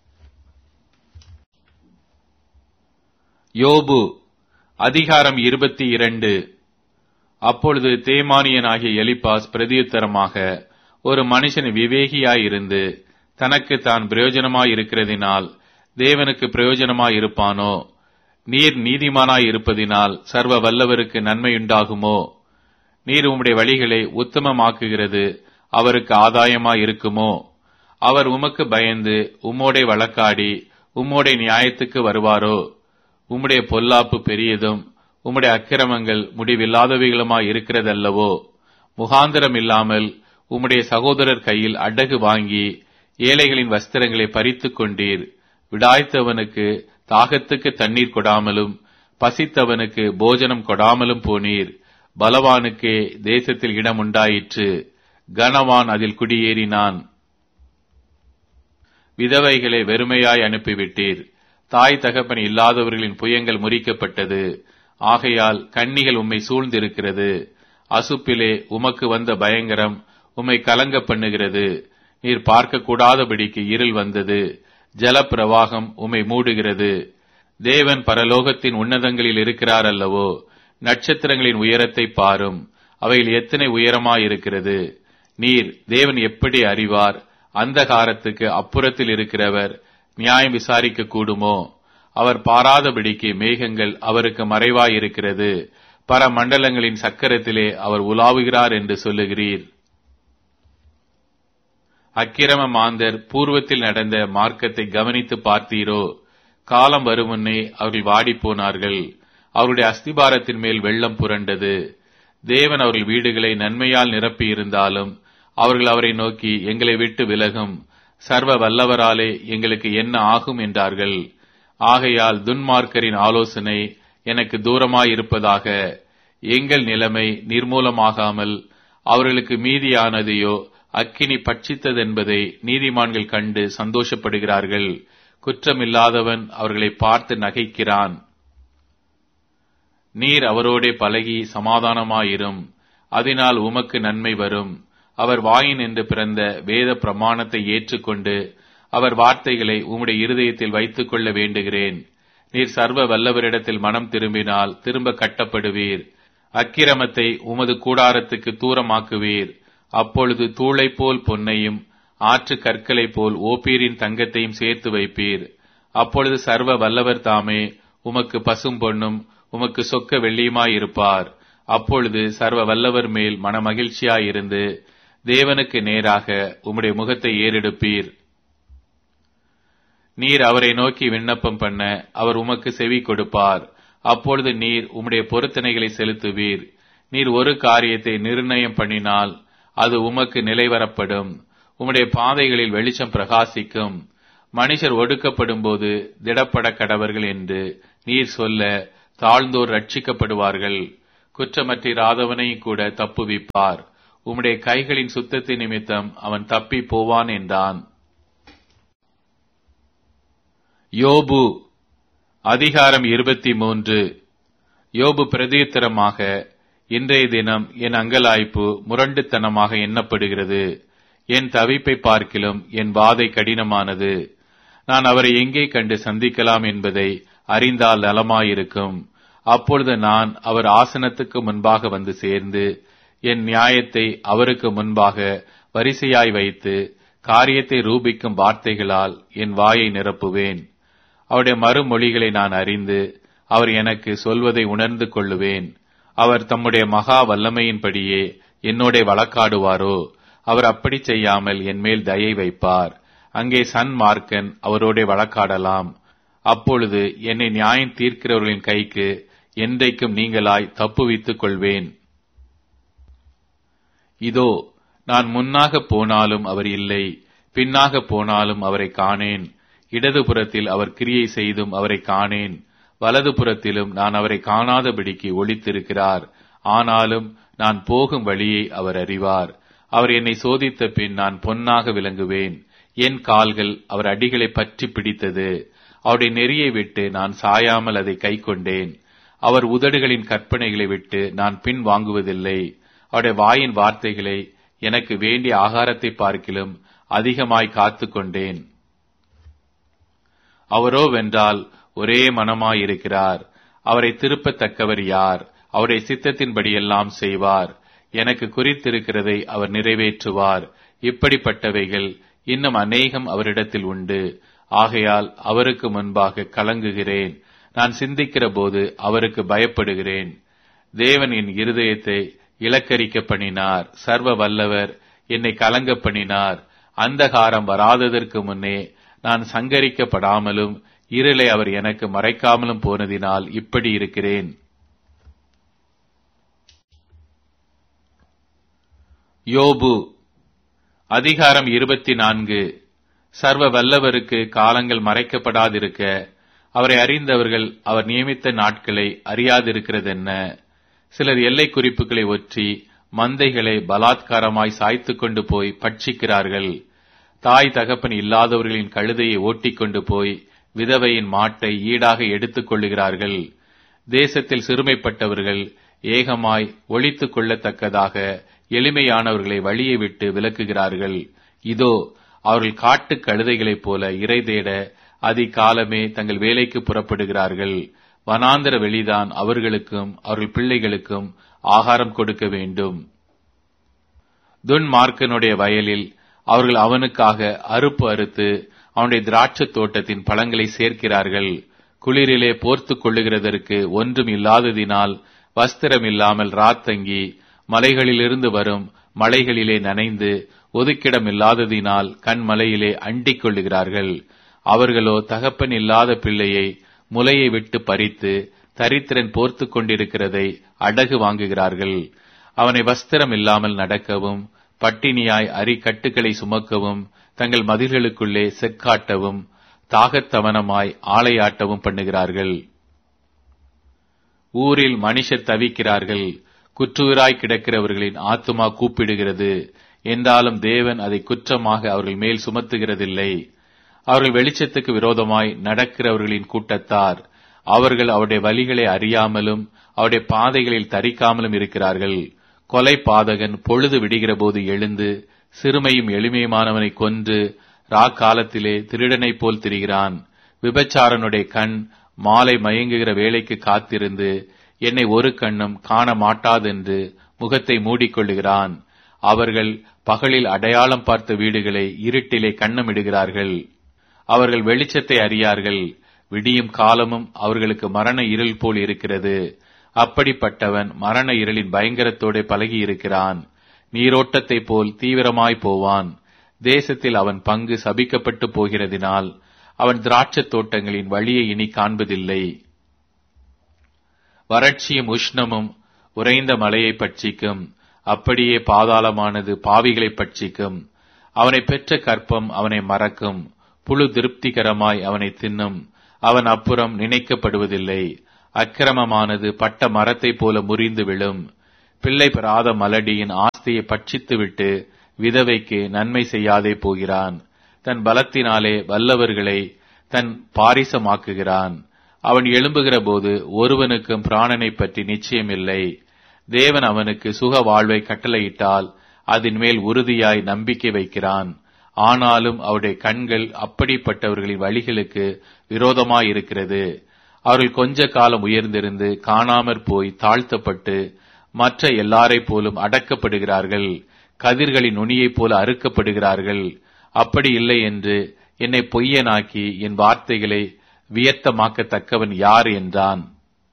யோபு அதிகாரம் இருபத்தி இரண்டு. அப்பொழுது தேமானியனாகிய எலிப்பாஸ் பிரதியுத்தரமாக, ஒரு மனுஷன் விவேகியாயிருந்து தனக்கு தான் பிரயோஜனமாயிருக்கிறதினால் தேவனுக்கு பிரயோஜனமாயிருப்பானோ? நீர் நீதிமானாயிருப்பதினால் சர்வ வல்லவருக்கு நன்மையுண்டாகுமோ? நீர் உம்முடைய வழிகளை உத்தமமாக்குகிறது அவருக்கு ஆதாயமாயிருக்குமோ? அவர் உமக்கு பயந்து உம்மோடே வழக்காடி உம்மோடே நியாயத்துக்கு வருவாரோ? உம்முடைய பொல்லாப்பு பெரியதும் உம்முடைய அக்கிரமங்கள் முடிவில்லாதவைகளுமாய் இருக்கிறதல்லவோ? முகாந்திரம் இல்லாமல் உம்முடைய சகோதரர் கையில் அடகு வாங்கி ஏழைகளின் வஸ்திரங்களை பறித்துக் கொண்டீர். விடாய்த்தவனுக்கு தாகத்துக்கு தண்ணீர் கொடாமலும் பசித்தவனுக்கு போஜனம் கொடாமலும் போனீர். பலவானுக்கே தேசத்தில் இடம் உண்டாயிற்று, கனவான் அதில் குடியேறினான். விதவைகளை வெறுமையாய் அனுப்பிவிட்டீர். தாய் தகப்பன் இல்லாதவர்களின் புயங்கள் முறிக்கப்பட்டது. ஆகையால் கண்ணிகள் உம்மை சூழ்ந்திருக்கிறது. அசுப்பிலே உமக்கு வந்த பயங்கரம் உம்மை கலங்க பண்ணுகிறது. நீர் பார்க்க கூடாதபடிக்கு இருள் வந்தது. ஜலப்பிரவாகம் உம்மை மூடுகிறது. தேவன் பரலோகத்தின் உன்னதங்களில் இருக்கிறார் அல்லவோ? நட்சத்திரங்களின் உயரத்தை பாரும், அவைகள் எத்தனை உயரமாயிருக்கிறது. நீர் தேவன் எப்படி அறிவார்? அந்தகாரத்துக்கு அப்புறத்தில் இருக்கிறவர் நியாயம் விசாரிக்க கூடுமோ? அவர் பாராதபடிக்கு மேகங்கள் அவருக்கு மறைவாயிருக்கிறது. பரமண்டலங்களின் சக்கரத்திலே அவர் உலாவுகிறார் என்று சொல்லுகிறீர். அக்கிரம மாந்தர் பூர்வத்தில் நடந்த மார்க்கத்தை கவனித்து பார்த்தீரோ? காலம் வருமுன்னே அவர்கள் வாடிப்போனார்கள். அவருடைய அஸ்திபாரத்தின் மேல் வெள்ளம் புரண்டது. தேவன் அவர்கள் வீடுகளை நன்மையால் நிரப்பியிருந்தாலும் அவர்கள் அவரை நோக்கி, எங்களை விட்டு விலகும், சர்வ வல்லவராலே எங்களுக்கு என்ன ஆகும் என்றார்கள். ஆகையால் துன்மார்க்கரின் ஆலோசனை எனக்கு தூரமாயிருப்பதாக. எங்கள் நிலைமை நிர்மூலமாகாமல் அவர்களுக்கு மீதியானதையோ அக்கினி பட்சித்ததென்பதை நீதிமான்கள் கண்டு சந்தோஷப்படுகிறார்கள். குற்றமில்லாதவன் அவர்களை பார்த்து நகைக்கிறான். நீர் அவரோடே பழகி சமாதானமாயிரும், அதனால் உமக்கு நன்மை வரும். அவர் வாயின் என்று பிறந்த வேத பிரமாணத்தை ஏற்றுக்கொண்டு அவர் வார்த்தைகளை உம்முடைய இருதயத்தில் வைத்துக் கொள்ள வேண்டுகிறேன். நீர் சர்வ வல்லவரிடத்தில் மனம் திரும்பினால் திரும்ப கட்டப்படுவீர். அக்கிரமத்தை உமது கூடாரத்துக்கு தூரமாக்குவீர். அப்பொழுது தூளை போல் பொன்னையும் ஆற்று கற்களை போல் ஓப்பீரின் தங்கத்தையும் சேர்த்து வைப்பீர். அப்பொழுது சர்வ வல்லவர் தாமே உமக்கு பசும் பொன்னும் உமக்கு சொக்க வெள்ளியுமாயிருப்பார். அப்பொழுது சர்வ வல்லவர் மேல் மனமகிழ்ச்சியாயிருந்து தேவனுக்கு நேராக உம்முடைய முகத்தை ஏறெடுப்பீர். நீர் அவரை நோக்கி விண்ணப்பம் பண்ண அவர் உமக்கு செவி கொடுப்பார். அப்பொழுது நீர் உம்முடைய பொருத்தனைகளை செலுத்துவீர். நீர் ஒரு காரியத்தை நிர்ணயம் பண்ணினால் அது உமக்கு நிலைவரப்படும். உம்முடைய பாதைகளில் வெளிச்சம் பிரகாசிக்கும். மனுஷர் ஒடுக்கப்படும் போது திடப்பட கடவர்கள் என்று நீர் சொல்ல தாழ்ந்தோர் ரட்சிக்கப்படுவார்கள். குற்றமற்றிராதவனையும் கூட தப்புவிப்பார். உம்முடைய கைகளின் சுத்தத்தின் நிமித்தம் அவன் தப்பி போவான் என்றான். யோபு அதிகாரம் இருபத்தி மூன்று. யோபு பிரதியுத்தரமாக, இன்றைய தினம் என் அங்கலாய்ப்பு முரண்டுத்தனமாக எண்ணப்படுகிறது. என் தவிப்பை பார்க்கிலும் என் வாதை கடினமானது. நான் அவரை எங்கே கண்டு சந்திக்கலாம் என்பதை அறிந்தால் நலமாயிருக்கும். அப்பொழுது நான் அவர் ஆசனத்துக்கு முன்பாக வந்து சேர்ந்து என் நியாயத்தை அவருக்கு முன்பாக வரிசையாய் வைத்து காரியத்தை ரூபிக்கும் வார்த்தைகளால் என் வாயை நிரப்புவேன். அவருடைய மறுமொழிகளை நான் அறிந்து அவர் எனக்கு சொல்வதை உணர்ந்து கொள்ளுவேன். அவர் தம்முடைய மகா வல்லமையின்படியே என்னோட வழக்காடுவாரோ? அவர் அப்படி செய்யாமல் என் மேல் தயை வைப்பார். அங்கே சன்மார்க்கன் அவரோட வழக்காடலாம். அப்பொழுது என்னை நியாயம் தீர்க்கிறவர்களின் கைக்கு என்றைக்கும் நீங்களாய் தப்புவித்துக் கொள்வேன். இதோ நான் முன்னாக போனாலும் அவர் இல்லை, பின்னாக போனாலும் அவரை காணேன். இடதுபுறத்தில் அவர் கிரியை செய்தும் அவரை காணேன், வலதுபுறத்திலும் நான் அவரை காணாதபடிக்கு ஒளித்திருக்கிறார். ஆனாலும் நான் போகும் வழியை அவர் அறிவார். அவர் என்னை சோதித்த பின் நான் பொன்னாக விளங்குவேன். என் கால்கள் அவர் அடிகளை பற்றி பிடித்தது. அவருடைய நெறியை விட்டு நான் சாயாமல் அதை கை கொண்டேன். அவர் உதடுகளின் கற்பனைகளை விட்டு நான் பின் வாங்குவதில்லை. அவருடைய வாயின் வார்த்தைகளை எனக்கு வேண்டிய ஆகாரத்தை பார்க்கிலும் அதிகமாய் காத்து கொண்டேன். அவரோ வென்றால் ஒரே மனமாயிருக்கிறார். அவரை திருப்பத்தக்கவர் யார்? அவருடைய சித்தத்தின்படியெல்லாம் செய்வார். எனக்கு குறித்திருக்கிறதை அவர் நிறைவேற்றுவார். இப்படிப்பட்டவைகள் இன்னும் அநேகம் அவரிடத்தில் உண்டு. ஆகையால் அவருக்கு முன்பாக கலங்குகிறேன். நான் சிந்திக்கிற போது அவருக்கு பயப்படுகிறேன். தேவன் என் இருதயத்தை இலக்கரிக்க பண்ணினார். சர்வ வல்லவர் என்னை கலங்க பண்ணினார். அந்தகாரம் வராததற்கு முன்னே நான் சங்கரிக்கப்படாமலும் இருளை அவர் எனக்கு மறைக்காமலும் போனதினால் இப்படி இருக்கிறேன். யோபு அதிகாரம் இருபத்தி நான்கு. சர்வ வல்லவருக்கு காலங்கள் மறைக்கப்படாதிருக்க அவரை அறிந்தவர்கள் அவர் நியமித்த நாட்களை அறியாதிருக்கிறதென்ன? சிலர் எல்லை குறிப்புகளை ஒற்றி மந்தைகளை பலாத்காரமாய் சாய்த்து கொண்டு போய் பட்சிக்கிறார்கள். தாய் தகப்பன் இல்லாதவர்களின் கழுதையை ஓட்டிக்கொண்டு போய் விதவையின் மாட்டை ஈடாக எடுத்துக் கொள்ளுகிறார்கள். தேசத்தில் சிறுமைப்பட்டவர்கள் ஏகமாய் ஒழித்துக் கொள்ளத்தக்கதாக எளிமையானவர்களை வழியை விட்டு விலக்குகிறார்கள். இதோ அவர்கள் காட்டு கழுதைகளைப் போல இரை தேட அதிகாலமே தங்கள் வேலைக்கு புறப்படுகிறார்கள். வனாந்தர வெளிதான் அவர்களுக்கும் அவர்கள் பிள்ளைகளுக்கும் ஆகாரம் கொடுக்க வேண்டும். துன்மார்க்கனுடைய வயலில் அவர்கள் அவனுக்காக அறுப்பு அறுத்து அவனுடைய திராட்சத் தோட்டத்தின் பழங்களை சேர்க்கிறார்கள். குளிரிலே போர்த்துக் கொள்ளுகிறதற்கு ஒன்றும் இல்லாததினால் வஸ்திரம் இல்லாமல் ராத்தங்கி மலைகளிலிருந்து வரும் மலைகளிலே நனைந்து ஒதுக்கிடம் இல்லாததினால் கண்மலையிலே அண்டிக் கொள்ளுகிறார்கள். அவர்களோ தகப்பன் இல்லாத பிள்ளையை முலையை விட்டு பறித்து தரித்திரன் போர்த்து கொண்டிருக்கிறதை அடகு வாங்குகிறார்கள். அவனை வஸ்திரம் இல்லாமல் நடக்கவும் பட்டினியாய் அரிக்கட்டுகளை சுமக்கவும் தங்கள் மதில்களுக்குள்ளே செக்காட்டவும் தாகத்தவனமாய் ஆளையாட்டவும் பண்ணுகிறார்கள். ஊரில் மனுஷர் தவிக்கிறார்கள். குற்றுயிராய் கிடக்கிறவர்களின் ஆத்துமா கூப்பிடுகிறது. என்றாலும் தேவன் அதை குற்றமாக அவர்கள் மேல் சுமத்துகிறதில்லை. அவர்கள் வெளிச்சத்துக்கு விரோதமாய் நடக்கிறவர்களின் கூட்டத்தார். அவர்கள் அவருடைய வழிகளை அறியாமலும் அவருடைய பாதைகளில் தரிக்காமலும் இருக்கிறார்கள். கொலை பாதகன் பொழுது விடுகிற போது எழுந்து சிறுமையும் எளிமையுமானவனை கொன்று ராக்காலத்திலே திருடனைப் போல் திரிகிறான். விபச்சாரனுடைய கண் மாலை மயங்குகிற வேளைக்கு காத்திருந்து என்னை ஒரு கண்ணும் காண மாட்டாதென்று முகத்தை மூடிக்கொள்ளுகிறான். அவர்கள் பகலில் அடையாளம் பார்த்த வீடுகளை இருட்டிலே கண்ணமிடுகிறார்கள். அவர்கள் வெளிச்சத்தை அறியார்கள். விடியும் காலமும் அவர்களுக்கு மரண இருள் போல் இருக்கிறது. அப்படிப்பட்டவன் மரண இருளின் பயங்கரத்தோடு பழகி இருக்கிறான். நீரோட்டத்தை போல் தீவிரமாய் போவான். தேசத்தில் அவன் பங்கு சபிக்கப்பட்டு போகிறதினால் அவன் திராட்சத் தோட்டங்களின் வழியை இனி காண்பதில்லை. வறட்சியும் உஷ்ணமும் உறைந்த மலையை பட்சிக்கும். அப்படியே பாதாளமானது பாவிகளை பட்சிக்கும். அவனை பெற்ற கற்பம் அவனை மறக்கும். புழு திருப்திகரமாய் அவனை தின்னும். அவன் அப்புறம் நினைக்கப்படுவதில்லை. அக்கிரமமானது பட்ட மரத்தைப் போல முறிந்து விழும். பிள்ளை பெறாத மலடியின் ஆஸ்தியை பட்சித்துவிட்டு விதவைக்கு நன்மை செய்யாதே போகிறான். தன் பலத்தினாலே வல்லவர்களை தன் பாரிசமாக்குகிறான். அவன் எழும்புகிற போது ஒருவனுக்கும் பிராணனை பற்றி நிச்சயமில்லை. தேவன் அவனுக்கு சுக வாழ்வை கட்டளையிட்டால் அதன் மேல் உறுதியாய் நம்பிக்கை வைக்கிறான். ஆனாலும் அவருடைய கண்கள் அப்படிப்பட்டவர்களின் வழிகளுக்கு விரோதமாயிருக்கிறது. அவர்கள் கொஞ்ச காலம் உயர்ந்திருந்து காணாமற் போய் தாழ்த்தப்பட்டு மற்ற எல்லாரைப் போலும் அடக்கப்படுகிறார்கள். கதிர்களின் நுனியைப் போல அறுக்கப்படுகிறார்கள். அப்படி இல்லை என்று என்னை பொய்யனாக்கி என் வார்த்தைகளை வியர்த்தமாக்கத்தக்கவன் யார் என்றான்.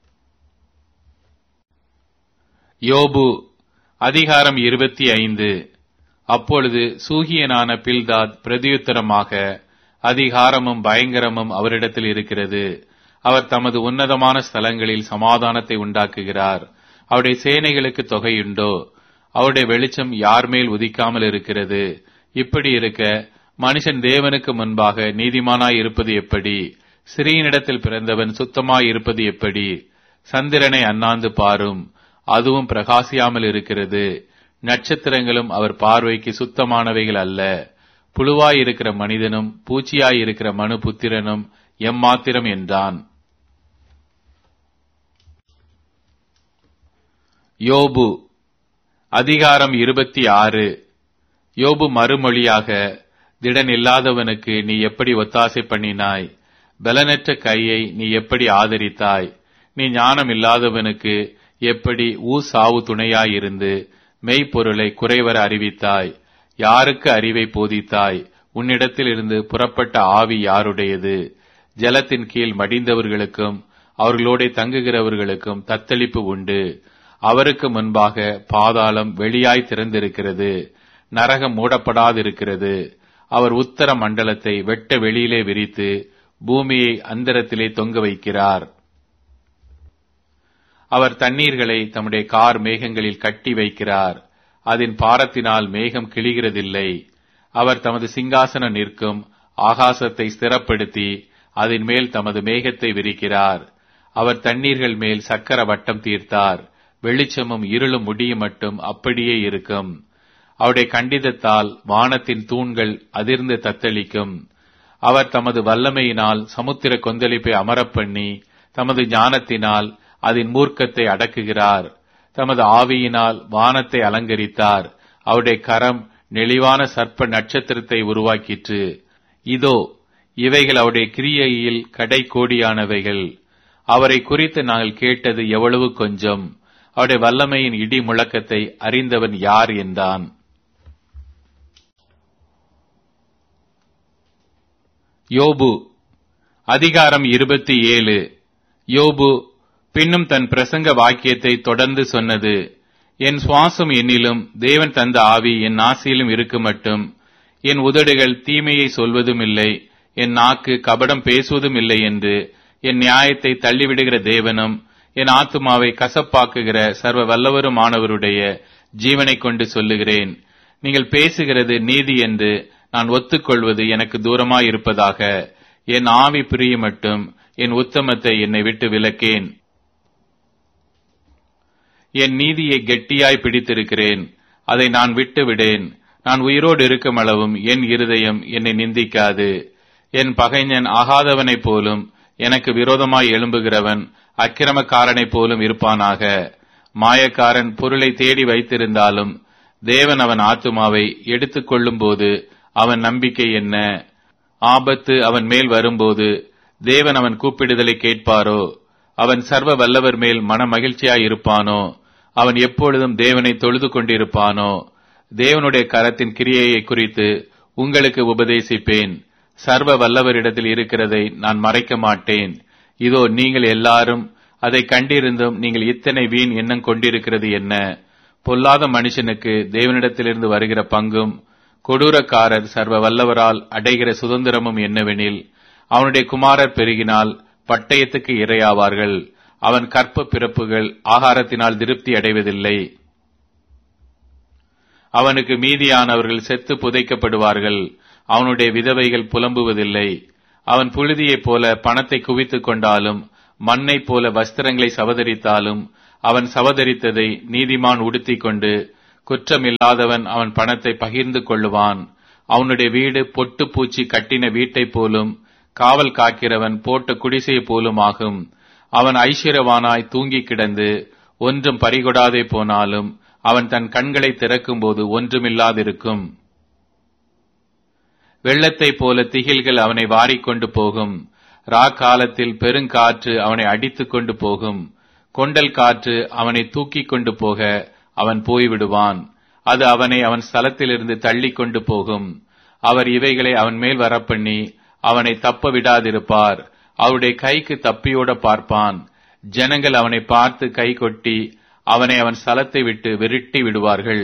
யோபு அதிகாரம் இருபத்தி ஐந்து. அப்பொழுது சூகியனான பில்தாத் பிரதியுத்தரமாக, அதிகாரமும் பயங்கரமும் அவரிடத்தில் இருக்கிறது. அவர் தமது உன்னதமான ஸ்தலங்களில் சமாதானத்தை உண்டாக்குகிறார். அவருடைய சேனைகளுக்கு தொகையுண்டோ? அவருடைய வெளிச்சம் யார் மேல் உதிக்காமல் இருக்கிறது? இப்படி இருக்க மனுஷன் தேவனுக்கு முன்பாக நீதிமானாய் இருப்பது எப்படி? சிறியனிடத்தில் பிறந்தவன் சுத்தமாய் இருப்பது எப்படி? சந்திரனை அண்ணாந்து பாரும், அதுவும் பிரகாசியாமல் இருக்கிறது. நட்சத்திரங்களும் அவர் பார்வைக்கு சுத்தமானவைகள் அல்ல. புழுவாயிருக்கிற மனிதனும் பூச்சியாயிருக்கிற மனு புத்திரனும் எம்மாத்திரம் என்றான். யோபு அதிகாரம் இருபத்தி ஆறு. யோபு மறுமொழியாக, திடன் இல்லாதவனுக்கு நீ எப்படி ஒத்தாசை பண்ணினாய்? பலனற்ற கையை நீ எப்படி ஆதரித்தாய்? நீ ஞானம் இல்லாதவனுக்கு எப்படி ஊசாவு துணையாயிருந்து மெய்ப்பொருளை குறைவர அறிவித்தாய்? யாருக்கு அறிவை போதித்தாய்? உன்னிடத்தில் இருந்து புறப்பட்ட ஆவி யாருடையது? ஜலத்தின் கீழ் மடிந்தவர்களுக்கும் அவர்களோட தங்குகிறவர்களுக்கும் தத்தளிப்பு உண்டு. அவருக்கு முன்பாக பாதாளம் வெளியாய் திறந்திருக்கிறது, நரகம் மூடப்படாதிருக்கிறது. அவர் உத்தர மண்டலத்தை வெட்ட வெளியிலே விரித்து பூமியை அந்தரத்திலே தொங்க வைக்கிறார். அவர் தண்ணீர்களை தம்முடைய கார் மேகங்களில் கட்டி வைக்கிறார். அதன் பாரத்தினால் மேகம் கிழிகிறதில்லை. அவர் தமது சிங்காசனம் நிற்கும் ஆகாசத்தை ஸ்திரப்படுத்தி அதன் மேல் தமது மேகத்தை விரிக்கிறார். அவர் தண்ணீர்கள் மேல் சக்கர வட்டம் தீர்த்தார். வெளிச்சமும் இருளும் முடியும் மட்டும் அப்படியே இருக்கும். அவருடைய கண்டிதத்தால் வானத்தின் தூண்கள் அதிர்ந்து தத்தளிக்கும். அவர் தமது வல்லமையினால் சமுத்திர கொந்தளிப்பை அமரப்பண்ணி தமது ஞானத்தினால் அதன் மூர்க்கத்தை அடக்குகிறார். தமது ஆவியினால் வானத்தை அலங்கரித்தார். அவருடைய கரம் நெளிவான சர்ப்ப நட்சத்திரத்தை உருவாக்கிற்று. இதோ இவைகள் அவருடைய கிரியையில் கடை கோடியானவைகள். அவரை குறித்து நாங்கள் கேட்டது எவ்வளவு கொஞ்சம். அவருடைய வல்லமையின் இடி முழக்கத்தை அறிந்தவன் யார் என்றான். யோபு அதிகாரம் இருபத்தி ஏழு. யோபு பின்னும் தன் பிரசங்க வாக்கியத்தை தொடர்ந்து சொன்னது. என் சுவாசம் என்னிலும் தேவன் தந்த ஆவி என் நாசியிலும் இருக்கு மட்டும். என் உதடுகள் தீமையை சொல்வதும் இல்லை, என் நாக்கு கபடம் பேசுவதும் இல்லை என்று என் நியாயத்தை தள்ளிவிடுகிற தேவனும் என் ஆத்துமாவை கசப்பாக்குகிற சர்வ வல்லவருமானவருடைய ஜீவனை கொண்டு சொல்லுகிறேன். நீங்கள் பேசுகிறது நீதி என்று நான் ஒத்துக்கொள்வது எனக்கு தூரமாயிருப்பதாக. என் ஆவி பிரிய மட்டும் என் உத்தமத்தை என்னை விட்டு விலக்கேன். என் நீதியை கெட்டியாய் பிடித்திருக்கிறேன், அதை நான் விட்டு விடேன். நான் உயிரோடு இருக்கும் அளவும் என் இருதயம் என்னை நிந்திக்காது. என் பகைஞன் ஆகாதவனைப் போலும் எனக்கு விரோதமாய் எழும்புகிறவன் அக்கிரமக்காரனைப் போலும் இருப்பானாக. மாயக்காரன் பொருளை தேடி வைத்திருந்தாலும் தேவன் அவன் ஆத்துமாவை எடுத்துக் கொள்ளும் போது அவன் நம்பிக்கை என்ன? ஆபத்து அவன் மேல் வரும்போது தேவன் அவன் கூப்பிடுதலை கேட்பாரோ? அவன் சர்வ வல்லவர் மேல் மன மகிழ்ச்சியாய் இருப்பானோ? அவன் எப்பொழுதும் தேவனை தொழுது கொண்டிருப்பானோ? தேவனுடைய கரத்தின் கிரியையை குறித்து உங்களுக்கு உபதேசிப்பேன். சர்வ வல்லவரிடத்தில் இருக்கிறதை நான் மறைக்க மாட்டேன். இதோ நீங்கள் எல்லாரும் அதை கண்டிருந்தும் நீங்கள் இத்தனை வீண் எண்ணம் கொண்டிருக்கிறது என்ன? பொல்லாத மனுஷனுக்கு தேவனிடத்திலிருந்து வருகிற பங்கும் கொடூரக்காரர் சர்வ வல்லவரால் அடைகிற சுதந்திரமும் என்னவெனில், அவனுடைய குமாரர் பெருகினால் பட்டயத்துக்கு இரையாவார்கள். அவன் கற்ப பிறப்புகள் ஆகாரத்தினால் திருப்தி அடைவதில்லை. அவனுக்கு மீதியானவர்கள் செத்து புதைக்கப்படுவார்கள். அவனுடைய விதவைகள் புலம்புவதில்லை. அவன் புழுதியைப் போல பணத்தை குவித்துக் கொண்டாலும் மண்ணைப் போல வஸ்திரங்களை சவதரித்தாலும் அவன் சவதரித்ததை நீதிமான் உடுத்திக் கொண்டு குற்றமில்லாதவன் அவன் பணத்தை பகிர்ந்து கொள்ளுவான். அவனுடைய வீடு பொட்டு பூச்சி கட்டின வீட்டைப் போலும் காவல் காக்கிறவன் போட்ட குடிசையை போலும் ஆகும். அவன் ஐஸ்வர்யவானாய் தூங்கி கிடந்து ஒன்றும் பறிகொடாதே போனாலும் அவன் தன் கண்களை திறக்கும் போது ஒன்றுமில்லாதிருக்கும். வெள்ளத்தைப் போல திகில்கள் அவனை வாரிக்கொண்டு போகும். ரா காலத்தில் பெருங்காற்று அவனை அடித்துக் கொண்டு போகும். கொண்டல் காற்று அவனை தூக்கிக் கொண்டு போக அவன் போய்விடுவான். அது அவனை அவன் ஸ்தலத்திலிருந்து தள்ளி கொண்டு போகும். அவர் இவைகளை அவன் மேல் வரப்பண்ணி அவனை தப்ப விடாதிருப்பார். அவருடைய கைக்கு தப்பியோட பார்ப்பான். ஜனங்கள் அவனை பார்த்து கை கொட்டி அவனை அவன் ஸ்தலத்தை விட்டு விரட்டி விடுவார்கள்.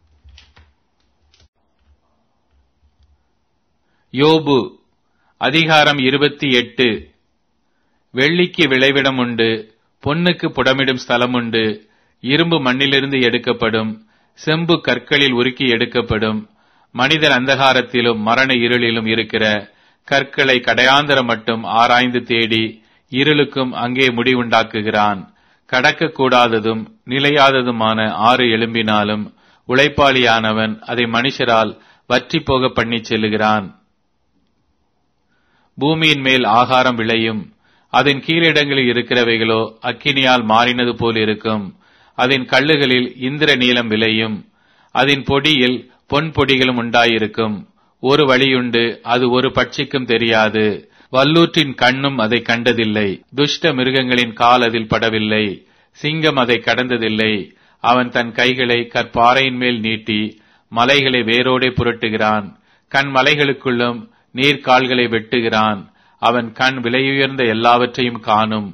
யோபு அதிகாரம் இருபத்தி எட்டு. வெள்ளிக்கு விளைவிடம் உண்டு, பொன்னுக்கு புடமிடும் ஸ்தலம் உண்டு. இரும்பு மண்ணிலிருந்து எடுக்கப்படும், செம்பு கற்களில் உருக்கி எடுக்கப்படும். மனிதர் அந்தகாரத்திலும் மரண இருளிலும் இருக்கிற கற்களை கடையாந்தர மட்டும் ஆராய்ந்து தேடி இருளுக்கும் அங்கே முடிவுண்டாக்குகிறான். கடக்க கூடாததும் நிலையாததுமான ஆறு எழும்பினாலும் உழைப்பாளியானவன் அதை மனுஷரால் வற்றி போக பண்ணி செல்லுகிறான். பூமியின் மேல் ஆகாரம் விளையும், அதன் கீழிடங்களில் இருக்கிறவைகளோ அக்கினியால் மாறினது போல் இருக்கும். அதன் கல்லுகளில் இந்திர நீலம் விளையும், அதன் பொடியில் பொன் பொடிகளும் உண்டாயிருக்கும். ஒரு வழியுண்டு, அது ஒரு பட்சிக்கும் தெரியாது. வல்லூற்றின் கண்ணும் அதை கண்டதில்லை. துஷ்ட மிருகங்களின் கால் அதில் படவில்லை. சிங்கம் அதை கடந்ததில்லை. அவன் தன் கைகளை கற்பாறையின் மேல் நீட்டி மலைகளை வேரோடே புரட்டுகிறான். கண் மலைகளுக்குள்ளும் நீர்கால்களை வெட்டுகிறான். அவன் கண் விலையுயர்ந்த எல்லாவற்றையும் காணும்.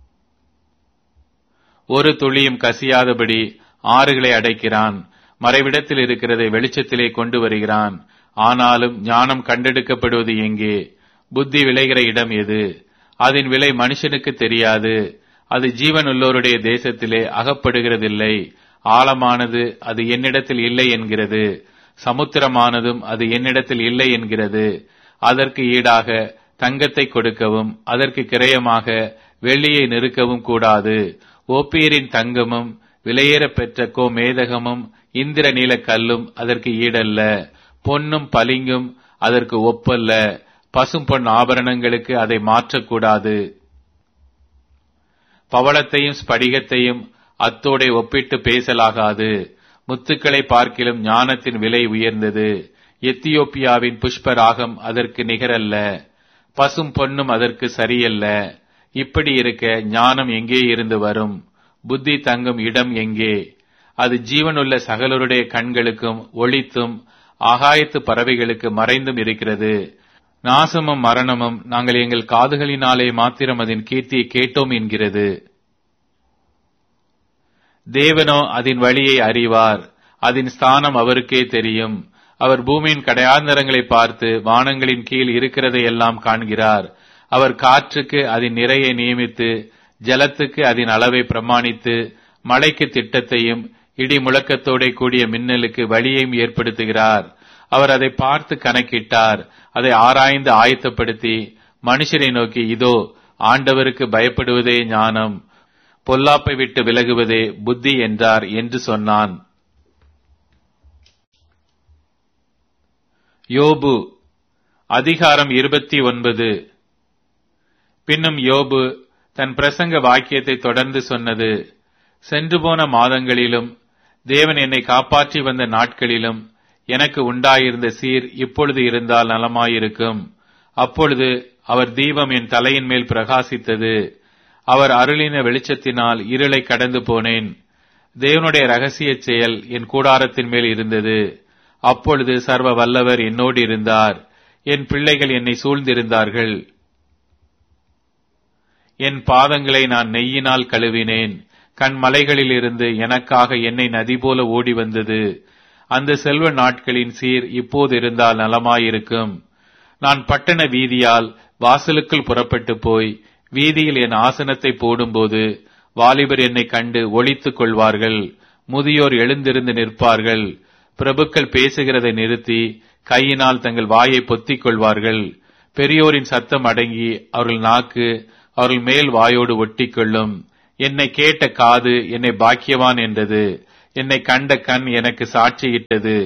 ஒரு துளியும் கசியாதபடி ஆறுகளை அடைக்கிறான். மறைவிடத்தில் இருக்கிறதை வெளிச்சத்திலே கொண்டு வருகிறான். ஆனாலும் ஞானம் கண்டெடுக்கப்படுவது எங்கே? புத்தி விளைகிற இடம் எது? அதன் விலை மனுஷனுக்கு தெரியாது. அது ஜீவனுள்ளோருடைய தேசத்திலே அகப்படுகிறதில்லை. ஆழமானது அது என்னிடத்தில் இல்லை என்கிறது, சமுத்திரமானதும் அது என்னிடத்தில் இல்லை என்கிறது. அதற்கு ஈடாக தங்கத்தை கொடுக்கவும் அதற்கு கிரயமாக வெள்ளியை நெருக்கவும் கூடாது. ஓப்பீரின் தங்கமும் விலையேற பெற்ற கோ மேதகமும் இந்திர நீல கல்லும் அதற்கு ஈடல்ல. பொன்னும் பளிங்கும் அதற்கு ஒப்பல்ல. பசும் பொன் ஆபரணங்களுக்கு அதை மாற்றக்கூடாது. பவளத்தையும் ஸ்படிகத்தையும் அத்தோடே ஒப்பிட்டு பேசலாகாது. முத்துக்களை பார்க்கிலும் ஞானத்தின் விலை உயர்ந்தது. எத்தியோப்பியாவின் புஷ்பராகம் அதற்கு நிகரல்ல. பசும் பொன்னும் அதற்கு சரியல்ல. இப்படி இருக்க ஞானம் எங்கே இருந்து வரும்? புத்தி தங்கும் இடம் எங்கே? அது ஜீவனுள்ள சகலருடைய கண்களுக்கும் ஒளித்தும் ஆகாயத்து பறவைகளுக்கு மறைந்தும் இருக்கிறது. நாசமும் மரணமும் நாங்கள் எங்கள் காதுகளினாலே மாத்திரம் அதன் கீர்த்தியை கேட்டோம் என்கிறது. தேவனோ அதன் வழியை அறிவார். அதன் ஸ்தானம் அவருக்கே தெரியும். அவர் பூமியின் கடையாந்தரங்களை பார்த்து வானங்களின் கீழ் இருக்கிறதை எல்லாம் காண்கிறார். அவர் காற்றுக்கு அதன் நிறையை நியமித்து ஜலத்துக்கு அதன் அளவை பிரமாணித்து மழைக்கு திட்டத்தையும் இடி முழக்கத்தோட கூடிய மின்னலுக்கு வழியையும் ஏற்படுத்துகிறார். அவர் அதை பார்த்து கணக்கிட்டார். அதை ஆராய்ந்து ஆயத்தப்படுத்தி மனுஷரை நோக்கி, இதோ ஆண்டவருக்கு பயப்படுவதே ஞானம், பொல்லாப்பை விட்டு விலகுவதே புத்தி என்றார் என்று சொன்னான். யோபு அதிகாரம் இருபத்தி ஒன்பது. பின்னும் யோபு தன் பிரசங்க வாக்கியத்தை தொடர்ந்து சொன்னது. சென்று போன மாதங்களிலும் தேவன் என்னை காப்பாற்றி வந்த நாட்களிலும் எனக்கு உண்டாயிருந்த சீர் இப்பொழுது இருந்தால் நலமாயிருக்கும். அப்பொழுது அவர் தீபம் என் தலையின் மேல் பிரகாசித்தது. அவர் அருளின வெளிச்சத்தினால் இருளை கடந்து போனேன். தேவனுடைய ரகசிய செயல் என் கூடாரத்தின் மேல் இருந்தது. அப்பொழுது சர்வ வல்லவர் என்னோடு இருந்தார். என் பிள்ளைகள் என்னை சூழ்ந்திருந்தார்கள். என் பாதங்களை நான் நெய்யினால் கழுவினேன். கண் மலைகளில் இருந்து எனக்காக எண்ணெய் நதி போல ஓடி வந்தது. அந்த செல்வ நாட்களின் சீர் இப்போது இருந்தால் நலமாயிருக்கும். நான் பட்டண வீதியால் வாசலுக்குள் புறப்பட்டு போய் வீதியில் என் ஆசனத்தை போடும்போது வாலிபர் என்னை கண்டு ஒளித்துக் கொள்வார்கள். முதியோர் எழுந்திருந்து நிற்பார்கள். பிரபுக்கள் பேசுகிறதை நிறுத்தி கையினால் தங்கள் வாயை பொத்திக் கொள்வார்கள். பெரியோரின் சத்தம் அடங்கி அவர்கள் நாக்கு அவர்கள் மேல் வாயோடு ஒட்டி கொள்ளும். என்னை கேட்ட காது என்னை பாக்கியவான் என்றது. என்னை கண்ட கண் எனக்கு சாட்சியிட்டது.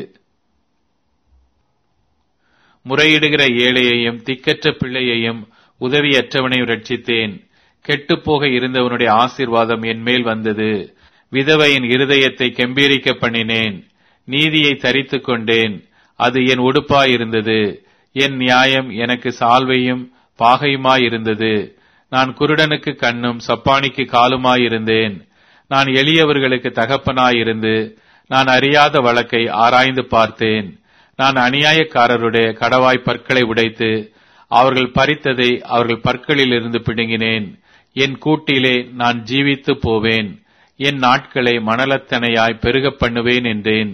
முறையிடுகிற ஏழையையும் திக்கற்ற பிள்ளையையும் உதவியற்றவனையும் ரட்சித்தேன். கெட்டுப்போக இருந்தவனுடைய ஆசீர்வாதம் என் மேல் வந்தது. விதவையின் இருதயத்தை கெம்பீரிக்க பண்ணினேன். நீதியை தரித்துக் கொண்டேன், அது என் உடுப்பாயிருந்தது. என் நியாயம் எனக்கு சால்வையும் பாகையுமாயிருந்தது. நான் குருடனுக்கு கண்ணும் சப்பானிக்கு காலுமாயிருந்தேன். நான் எளியவர்களுக்கு தகப்பனாயிருந்து நான் அறியாத வழக்கை ஆராய்ந்து பார்த்தேன். நான் அநியாயக்காரருடைய கடவாய் பற்களை உடைத்து அவர்கள் பறித்ததை அவர்கள் பற்களில் இருந்து பிடுங்கினேன். என் கூட்டிலே நான் ஜீவித்து போவேன், என் நாட்களை மணலத்தனையாய் பெருகப் பண்ணுவேன் என்றேன்.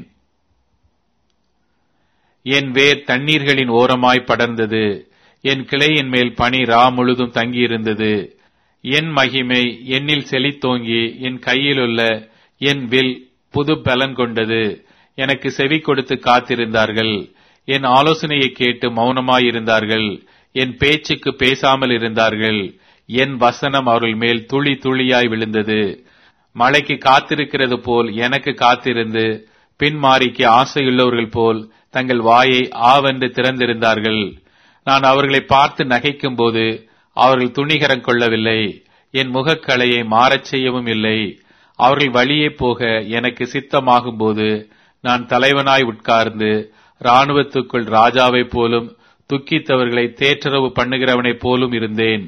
என் வேர் தண்ணீர்களின் ஓரமாய் படர்ந்தது. என் கிளையின் மேல் பனி ரா முழுதும் தங்கியிருந்தது. என் மகிமை என்னில் செழித்தோங்கி என் கையிலுள்ள என் வில் புது பலன் கொண்டது. எனக்கு செவி கொடுத்து காத்திருந்தார்கள். என் ஆலோசனையை கேட்டு மௌனமாயிருந்தார்கள். என் பேச்சுக்கு பேசாமல் இருந்தார்கள். என் வசனம் அவர்கள் மேல் துளி துளியாய் விழுந்தது. மழைக்கு காத்திருக்கிறது போல் எனக்கு காத்திருந்து பின்மாரிக்கு ஆசையுள்ளவர்கள் போல் தங்கள் வாயை ஆவென்று திறந்திருந்தார்கள். நான் அவர்களை பார்த்து நகைக்கும் போது அவர்கள் துணிகரம் கொள்ளவில்லை. என் முகக்கலையை மாறச் செய்யவும் இல்லை. அவர்கள் வழியே போக எனக்கு சித்தமாகும் போது நான் தலைவனாய் உட்கார்ந்து இராணுவத்துக்குள் ராஜாவைப் போலும் துக்கித்தவர்களை தேற்றரவு பண்ணுகிறவனைப் போலும் இருந்தேன்.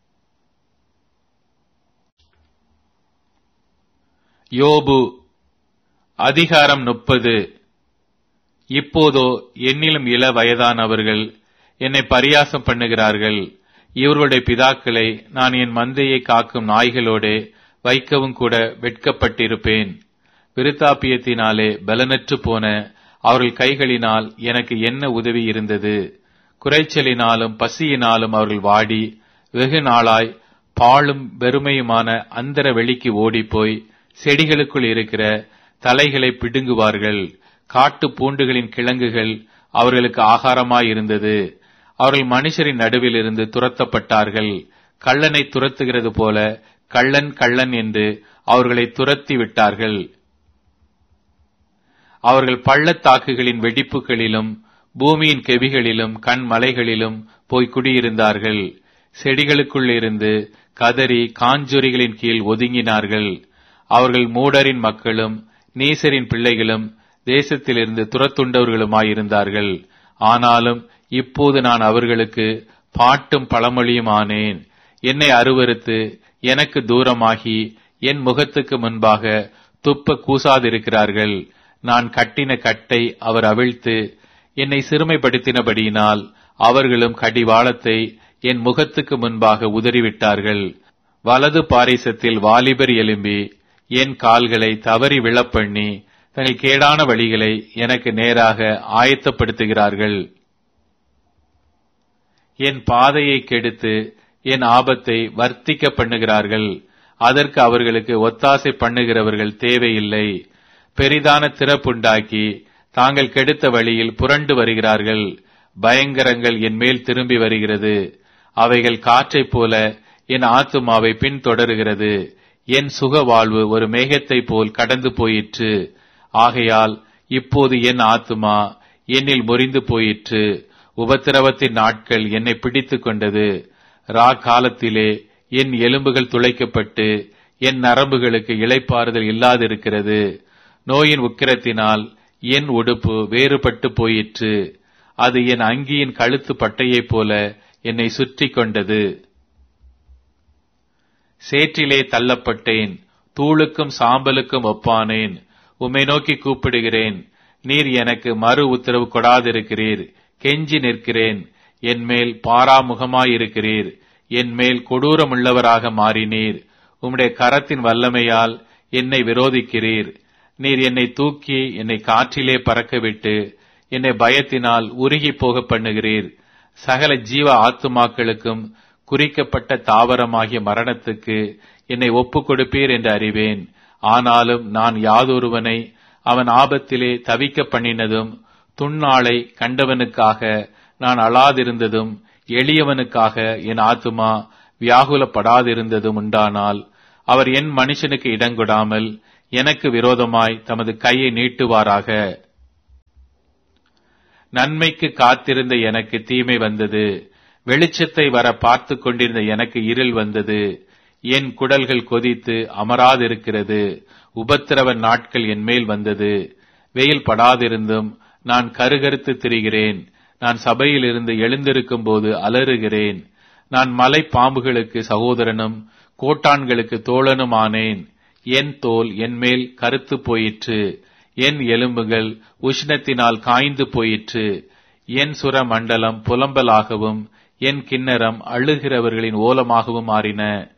யோபு அதிகாரம் முப்பது. இப்போதோ என்னிலும் இள வயதானவர்கள் என்னை பரியாசம் பண்ணுகிறார்கள். இவர்களுடைய பிதாக்களை நான் என் மந்தையை காக்கும் நாய்களோடு வைக்கவும் கூட வெட்கப்பட்டிருப்பேன். விருத்தாப்பியத்தினாலே பலனற்று போன அவர்கள் கைகளினால் எனக்கு என்ன உதவி இருந்தது? குறைச்சலினாலும் பசியினாலும் அவர்கள் வாடி வெகு நாளாய் பாழும் வெறுமையுமான அந்தர வெளிக்கு ஓடிப்போய் செடிகளுக்குள் இருக்கிற தலைகளை பிடுங்குவார்கள். காட்டு பூண்டுகளின் கிழங்குகள் அவர்களுக்கு ஆகாரமாயிருந்தது. அவர்கள் மனுஷரின் நடுவில் இருந்து துரத்தப்பட்டார்கள். கள்ளனை துரத்துகிறது போல கள்ளன் கள்ளன் என்று அவர்களை துரத்தி விட்டார்கள். அவர்கள் பள்ளத்தாக்குகளின் வெடிப்புகளிலும் பூமியின் கெவிகளிலும் கண் மலைகளிலும் போய் குடியிருந்தார்கள். செடிகளுக்குள் இருந்து கதறி காஞ்சொரிகளின் கீழ் ஒதுங்கினார்கள். அவர்கள் மூடரின் மக்களும் நீசரின் பிள்ளைகளும் தேசத்திலிருந்து துரத்துண்டவர்களுமாயிருந்தார்கள். ஆனாலும் இப்போது நான் அவர்களுக்கு பாட்டும் பழமொழியும் ஆனேன். என்னை அருவருத்து எனக்கு தூரமாகி என் முகத்துக்கு முன்பாக துப்ப கூசாதிருக்கிறார்கள். நான் கட்டின கட்டை அவர் அவிழ்த்து என்னை சிறுமைப்படுத்தினபடியினால் அவர்களும் கடிவாளத்தை என் முகத்துக்கு முன்பாக உதறிவிட்டார்கள். வலது பாரிசத்தில் வாலிபர் எழும்பி என் கால்களை தவறி விழப்பண்ணி தங்கள் கேடான வழிகளை எனக்கு நேராக ஆயத்தப்படுத்துகிறார்கள். என் பாதையை கெடுத்து என் ஆபத்தை வர்த்திக்க பண்ணுகிறார்கள். அதற்கு அவர்களுக்கு ஒத்தாசை பண்ணுகிறவர்கள் தேவையில்லை. பெரிதான திறப்புண்டாக்கி தாங்கள் கெடுத்த வழியில் புரண்டு வருகிறார்கள். பயங்கரங்கள் என் மேல் திரும்பி வருகிறது. அவைகள் காற்றைப் போல என் ஆத்துமாவை பின்தொடருகிறது. என் சுக வாழ்வு ஒரு மேகத்தை போல் கடந்து போயிற்று. ஆகையால் இப்போது என் ஆத்துமா என்னில் முறிந்து போயிற்று. உபத்திரவத்தின் நாட்கள் என்னை பிடித்துக் கொண்டது. ரா காலத்திலே என் எலும்புகள் துளைக்கப்பட்டு என் நரம்புகளுக்கு இளைப்பாறுதல் இல்லாதிருக்கிறது. நோயின் உக்கிரத்தினால் என் உடுப்பு வேறுபட்டு போயிற்று. அது என் அங்கியின் கழுத்து பட்டையைப் போல என்னை சுற்றி கொண்டது. சேற்றிலே தள்ளப்பட்டேன், தூளுக்கும் சாம்பலுக்கும் ஒப்பானேன். உம்மை நோக்கி கூப்பிடுகிறேன், நீர் எனக்கு மறு உத்தரவு கொடாதிருக்கிறீர். கெஞ்சி நிற்கிறேன், என் மேல் பாராமுகமாயிருக்கிறீர். என் மேல் கொடூரமுள்ளவராக மாறினீர். உம்முடைய கரத்தின் வல்லமையால் என்னை விரோதிக்கிறீர். நீர் என்னை தூக்கி என்னை காற்றிலே பறக்கவிட்டு என்னை பயத்தினால் உருகி போக பண்ணுகிறீர். சகல ஜீவ ஆத்துமாக்களுக்கும் குறிக்கப்பட்ட தாவரமாகிய மரணத்துக்கு என்னை ஒப்புக் கொடுப்பீர் என்று அறிவேன். ஆனாலும் நான் யாதொருவனை அவன் ஆபத்திலே தவிக்க பண்ணினதும் துன்னாளை கண்டவனுக்காக நான் அழாதிருந்ததும் எளியவனுக்காக என் ஆத்துமா வியாகுலப்படாதிருந்ததும் உண்டானால், அவர் என் மனுஷனுக்கு இடங்கொடாமல் எனக்கு விரோதமாய் தமது கையை நீட்டுவாராக. நன்மைக்கு காத்திருந்த எனக்கு தீமை வந்தது, வெளிச்சத்தை வர பார்த்து கொண்டிருந்த எனக்கு இருள் வந்தது. என் குடல்கள் கொதித்து அமராதிருக்கிறது, உபத்திரவ நாட்கள் என் மேல் வந்தது. வெயில் படாதிருந்தும் நான் கருகருத்து திரிகிறேன். நான் சபையிலிருந்து எழுந்திருக்கும் போது அலறுகிறேன். நான் மலை பாம்புகளுக்கு சகோதரனும் கோட்டான்களுக்கு தோழனுமானேன். என் தோல் என் மேல் கருத்து போயிற்று, என் எலும்புகள் உஷ்ணத்தினால் காய்ந்து போயிற்று. என் சுர மண்டலம் புலம்பலாகவும் என் கிண்ணறம் அழுகிறவர்களின் ஓலமாகவும் மாறின.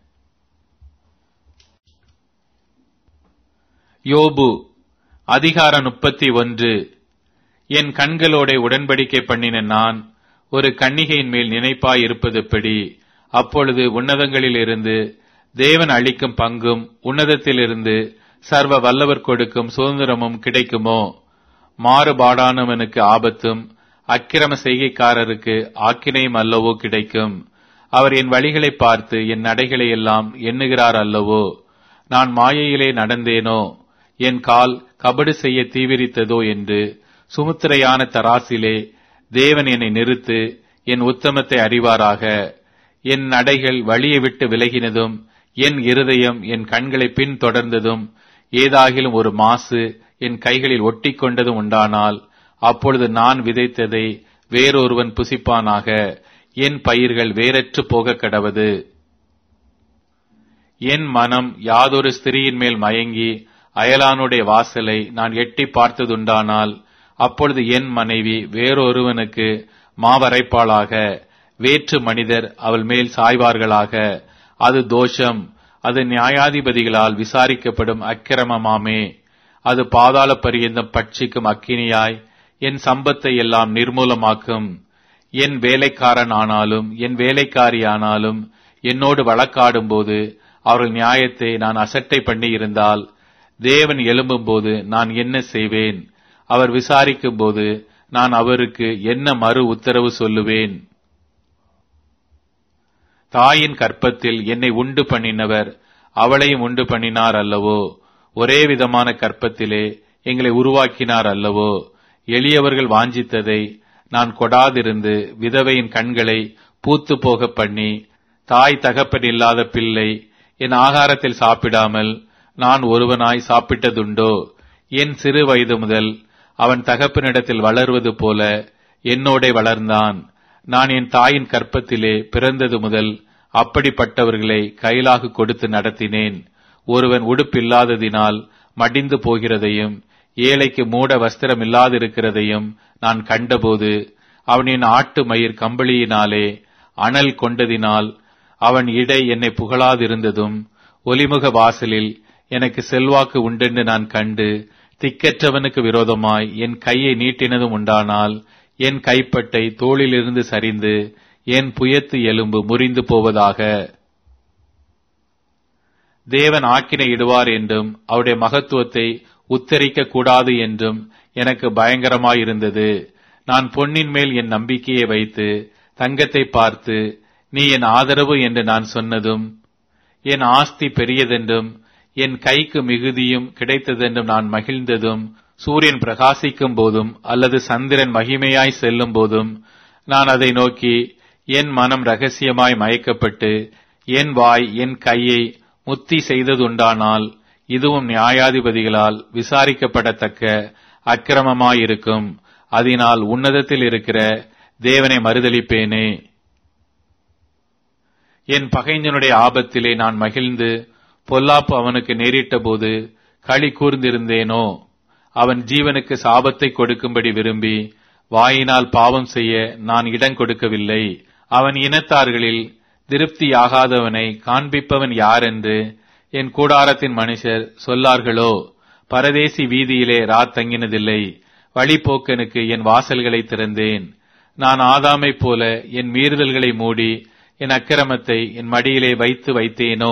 யோபு அதிகாரம் முப்பத்தி ஒன்று. என் கண்களோட உடன்படிக்கை பண்ணின நான் ஒரு கன்னிகையின் மேல் நினைப்பாய் இருப்பதெப்படி? அப்பொழுது உன்னதங்களிலிருந்து தேவன் அளிக்கும் பங்கும் உன்னதத்திலிருந்து சர்வ வல்லவர் கொடுக்கும் சுதந்திரமும் கிடைக்குமோ? மாறுபாடானவனுக்கு ஆபத்தும் அக்கிரம செய்கைக்காரருக்கு ஆக்கினையும் அல்லவோ கிடைக்கும். அவர் என் வழிகளை பார்த்து என் நடைகளை எல்லாம் எண்ணுகிறார் அல்லவோ? நான் மாயையிலே நடந்தேனோ? என் கால் கபடு செய்ய தீவிரித்ததோ என்று சுமுத்திரையான தராசிலே தேவன் என்னை நிறுத்து என் உத்தமத்தை அறிவாராக. என் நடைகள் வழியை விட்டு விலகினதும் என் இருதயம் என் கண்களை பின் தொடர்ந்ததும் ஏதாகிலும் ஒரு மாசு என் கைகளில் ஒட்டி கொண்டதும் உண்டானால், அப்பொழுது நான் விதைத்ததை வேறொருவன் புசிப்பானாக. என் பயிர்கள் வேறற்று போக கடவது. என் மனம் யாதொரு ஸ்திரியின் மேல் மயங்கி அயலானுடைய வாசலை நான் எட்டி பார்த்ததுண்டானால், அப்பொழுது என் மனைவி வேறொருவனுக்கு மாவரைப்பாளாக. வேற்று மனிதர் அவள் மேல் சாய்வார்களாக. அது தோஷம், அது நியாயாதிபதிகளால் விசாரிக்கப்படும் அக்கிரமமாமே. அது பாதாள பரியந்தம் பட்சிக்கும் அக்கினியாய் என் சம்பத்தை எல்லாம் நிர்மூலமாக்கும். என் வேலைக்காரன் ஆனாலும் என் வேலைக்காரி ஆனாலும் என்னோடு வழக்காடும் போது அவர்கள் நியாயத்தை நான் அசட்டை பண்ணி இருந்தால், தேவன் எழும்பும் போது நான் என்ன செய்வேன்? அவர் விசாரிக்கும் போது நான் அவருக்கு என்ன மறு உத்தரவு சொல்லுவேன்? தாயின் கற்பத்தில் என்னை உண்டு பண்ணினவர் அவளையும் உண்டு பண்ணினார் அல்லவோ? ஒரே விதமான கற்பத்திலே எங்களை உருவாக்கினார் அல்லவோ? எளியவர்கள் வாஞ்சித்ததை நான் கொடாதிருந்து விதவையின் கண்களை பூத்து போக பண்ணி, தாய் தகப்பன் இல்லாத பிள்ளை என் ஆகாரத்தில் சாப்பிடாமல் நான் ஒருவனாய் சாப்பிட்டதுண்டோ? என் சிறு வயது முதல் அவன் தகப்பனிடத்தில் வளர்வது போல என்னோடே வளர்ந்தான். நான் என் தாயின் கற்பத்திலே பிறந்தது முதல் அப்படிப்பட்டவர்களை கையிலாக கொடுத்து நடத்தினேன். ஒருவன் உடுப்பில்லாததினால் மடிந்து போகிறதையும் ஏழைக்கு மூட வஸ்திரம் இல்லாதிருக்கிறதையும் நான் கண்டபோது, அவன் என் ஆட்டு மயிர் கம்பளியினாலே அனல் கொண்டதினால் அவன் இடை என்னை புகழாதிருந்ததும், ஒலிமுக வாசலில் எனக்கு செல்வாக்கு உண்டென்று நான் கண்டு திக்கற்றவனுக்கு விரோதமாய் என் கையை நீட்டினதும் உண்டானால், என் கைப்பட்டை தோளிலிருந்து சரிந்து என் புயத்து எலும்பு முறிந்து போவதாக. தேவன் ஆக்கினை இடுவார் என்றும் அவருடைய மகத்துவத்தை உத்தரிக்க கூடாது என்றும் எனக்கு பயங்கரமாயிருந்தது. நான் பொன்னின் மேல் என் நம்பிக்கையை வைத்து தங்கத்தை பார்த்து, நீ என் ஆதரவு என்று நான் சொன்னதும், என் ஆஸ்தி பெரியதென்றும் என் கைக்கு மிகுதியும் கிடைத்ததென்றும் நான் மகிழ்ந்ததும், சூரியன் பிரகாசிக்கும் போதும் அல்லது சந்திரன் மகிமையாய் செல்லும் போதும் நான் அதை நோக்கி என் மனம் ரகசியமாய் மயக்கப்பட்டு என் வாய் என் கையை முத்தி செய்ததுண்டானால், இதுவும் நியாயாதிபதிகளால் விசாரிக்கப்படத்தக்க அக்கிரமமாயிருக்கும். அதனால் உன்னதத்தில் இருக்கிற தேவனை மறுதலிப்பேனே. என் பகைஞனுடைய ஆபத்திலே நான் மகிழ்ந்து பொல்லாப்பு அவனுக்கு நேரிட்ட போது களி கூர்ந்திருந்தேனோ? அவன் ஜீவனுக்கு சாபத்தை கொடுக்கும்படி விரும்பி வாயினால் பாவம் செய்ய நான் இடம் கொடுக்கவில்லை. அவன் இனத்தார்களில் திருப்தியாகாதவனை காண்பிப்பவன் யாரென்று என் கூடாரத்தின் மனுஷர் சொல்லார்களோ? பரதேசி வீதியிலே ராத் தங்கினதில்லை. வழிபோக்கனுக்கு என் வாசல்களை திறந்தேன். நான் ஆதாமைப் போல என் மீறுதல்களை மூடி என் அக்கிரமத்தை என் மடியிலே வைத்து வைத்தேனோ?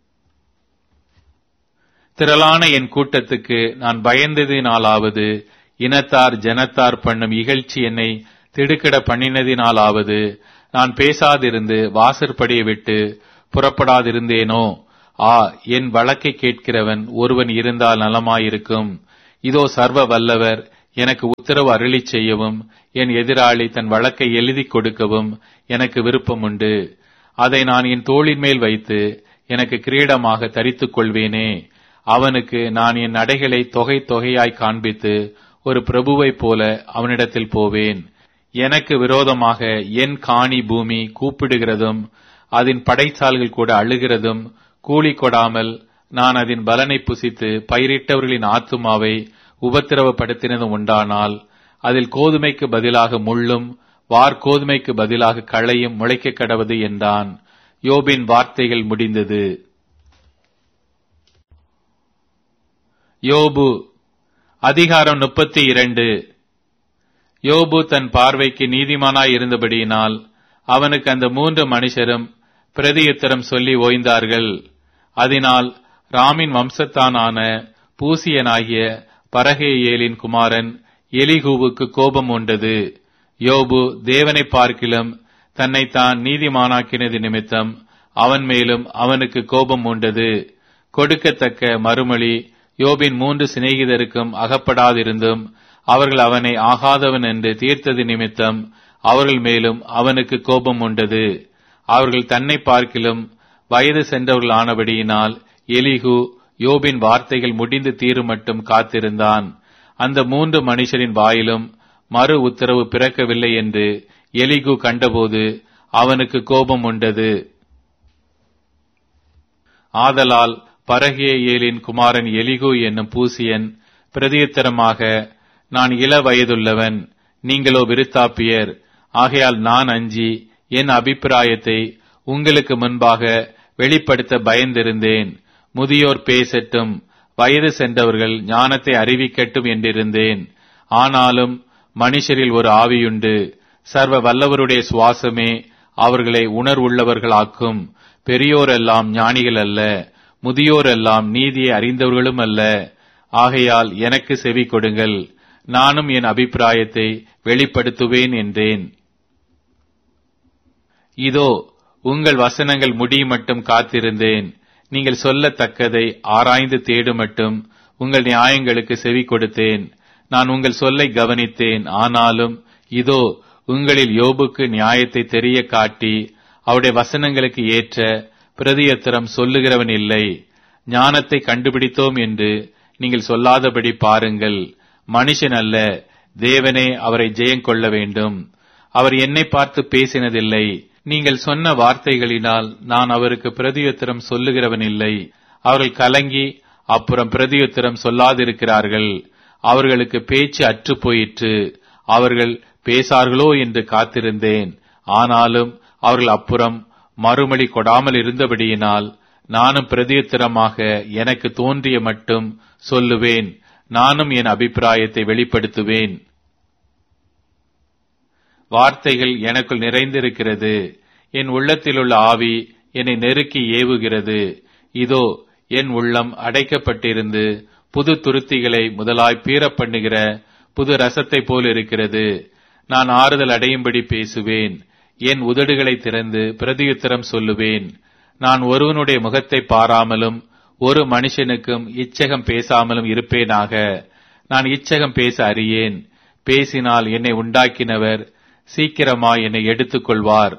திரளான என் கூட்டத்துக்கு நான் பயந்ததினாலாவது இனத்தார் ஜனத்தார் பண்ணும் இகழ்ச்சி என்னை திடுக்கிட பண்ணினதினாலாவது நான் பேசாதிருந்து வாசற்படியை விட்டு புறப்படாதிருந்தேனோ? ஆ, என் வழக்கை கேட்கிறவன் ஒருவன் இருந்தால் நலமாயிருக்கும். இதோ சர்வ வல்லவர் எனக்கு உத்தரவு அருளி செய்யவும் என் எதிராளி தன் வழக்கை எழுதி கொடுக்கவும் எனக்கு விருப்பமுண்டு. அதை நான் என் தோளின் மேல் வைத்து எனக்கு கிரீடமாக தரித்துக் கொள்வேனே. அவனுக்கு நான் என் நடைகளை தொகை தொகையாய் காண்பித்து ஒரு பிரபுவைப் போல அவனிடத்தில் போவேன். எனக்கு விரோதமாக என் காணி பூமி கூப்பிடுகிறதும் அதன் படைச்சால்கள் கூட அழுகிறதும் கூலி கொடாமல் நான் அதன் பலனை புசித்து பயிரிட்டவர்களின் ஆத்துமாவை உபத்திரவப்படுத்தினதும் உண்டானால் அதில் கோதுமைக்கு பதிலாக முள்ளும் வார்கோதுமைக்கு பதிலாக களையும் முளைக்க கடவது என்றான். யோபின் வார்த்தைகள் முடிந்தது. யோபு அதிகாரம் முப்பத்தி இரண்டு. யோபு தன் பார்வைக்கு நீதிமானாய் இருந்தபடியினால் அவனுக்கு அந்த மூன்று மனுஷரும் பிரதியுத்தரம் சொல்லி ஓய்ந்தார்கள். அதனால் ராமின் வம்சத்தானான பூசியனாகிய பரகேயேலின் குமாரன் எலிகூவுக்கு கோபம் உண்டது. யோபு தேவனை பார்க்கிலும் தன்னைத்தான் நீதிமானாக்கினது நிமித்தம் அவன் மேலும் அவனுக்கு கோபம் உண்டது. கொடுக்கத்தக்க மறுமொழி யோபின் மூன்று சிநேகிதருக்கும் அகப்படாதிருந்தும் அவர்கள் அவனை ஆகாதவன் என்று தீர்த்தது நிமித்தம் அவர்கள் மேலும் அவனுக்கு கோபம் உண்டது. அவர்கள் தன்னை பார்க்கிலும் வயது சென்றவர்கள் ஆனபடியினால் எலிகு யோபின் வார்த்தைகள் முடிந்து தீரும் மட்டும் காத்திருந்தான். அந்த மூன்று மனுஷரின் வாயிலும் மறு உத்தரவு பிறக்கவில்லை என்று எலிகு கண்டபோது அவனுக்கு கோபம் உண்டது. ஆதலால் பரகேயேலின் குமாரன் எலிகு என்னும் பூசியன் பிரதியுத்தரமாக, நான் இள வயதுள்ளவன், நீங்களோ விருத்தாப்பியர். ஆகையால் நான் அஞ்சி என் அபிப்பிராயத்தை உங்களுக்கு முன்பாக வெளிப்படுத்த பயந்திருந்தேன். முதியோர் பேசட்டும், வயது சென்றவர்கள் ஞானத்தை அறிவிக்கட்டும் என்றிருந்தேன். ஆனாலும் மனுஷரில் ஒரு ஆவியுண்டு, சர்வ வல்லவருடைய சுவாசமே அவர்களை உணர்வுள்ளவர்களாக்கும். பெரியோரெல்லாம் ஞானிகள் அல்ல, முதியோரெல்லாம் நீதியை அறிந்தவர்களும் அல்ல. ஆகையால் எனக்கு செவி கொடுங்கள், நானும் என் அபிப்பிராயத்தை வெளிப்படுத்துவேன் என்றேன். இதோ உங்கள் வசனங்கள் முடியும் மட்டும் காத்திருந்தேன். நீங்கள் சொல்லத்தக்கதை ஆராய்ந்து தேடும் மட்டும் உங்கள் நியாயங்களுக்கு செவி கொடுத்தேன். நான் உங்கள் சொல்லை கவனித்தேன். ஆனாலும் இதோ உங்களில் யோபுக்கு நியாயத்தை தெரிய காட்டி அவருடைய வசனங்களுக்கு ஏற்ற பிரதியுத்தரம் சொல்லுகிறவன் இல்லை. ஞானத்தை கண்டுபிடித்தோம் என்று நீங்கள் சொல்லாதபடி பாருங்கள். மனுஷன் அல்ல, தேவனே அவரை ஜெயம் கொள்ள வேண்டும். அவர் என்னை பார்த்து பேசினதில்லை. நீங்கள் சொன்ன வார்த்தைகளினால் நான் அவருக்கு பிரதியுத்தரம் சொல்லுகிறவன் இல்லை. அவர்கள் கலங்கி அப்புறம் பிரதியுத்தரம் சொல்லாதிருக்கிறார்கள். அவர்களுக்கு பேச்சு அற்று போயிற்று. அவர்கள் பேசார்களோ என்று காத்திருந்தேன். ஆனாலும் அவர்கள் அப்புறம் மறுமொழி கொடாமல் இருந்தபடியினால் நானும் பிரதியுத்தரமாக எனக்கு தோன்றிய மட்டும் சொல்லுவேன். நானும் என் அபிப்பிராயத்தை வெளிப்படுத்துவேன். வார்த்தைகள் எனக்குள் நிறைந்திருக்கிறது. என் உள்ளத்திலுள்ள ஆவி என்னை நெருக்கி ஏவுகிறது. இதோ என் உள்ளம் அடைக்கப்பட்டிருந்து புது துருத்திகளை முதலாய் பீறப் பண்ணுகிற புது ரசத்தை போல் இருக்கிறது. நான் ஆறுதல் அடையும்படி பேசுவேன். என் உதடுகளை திறந்து பிரதியுத்தரம் சொல்லுவேன். நான் ஒருவனுடைய முகத்தை பாராமலும் ஒரு மனுஷனுக்கும் இச்சகம் பேசாமலும் இருப்பேனாக. நான் இச்சகம் பேச அறியேன். பேசினால் என்னை உண்டாக்கினவர் சீக்கிரமாய் என்னை எடுத்துக் கொள்வார்.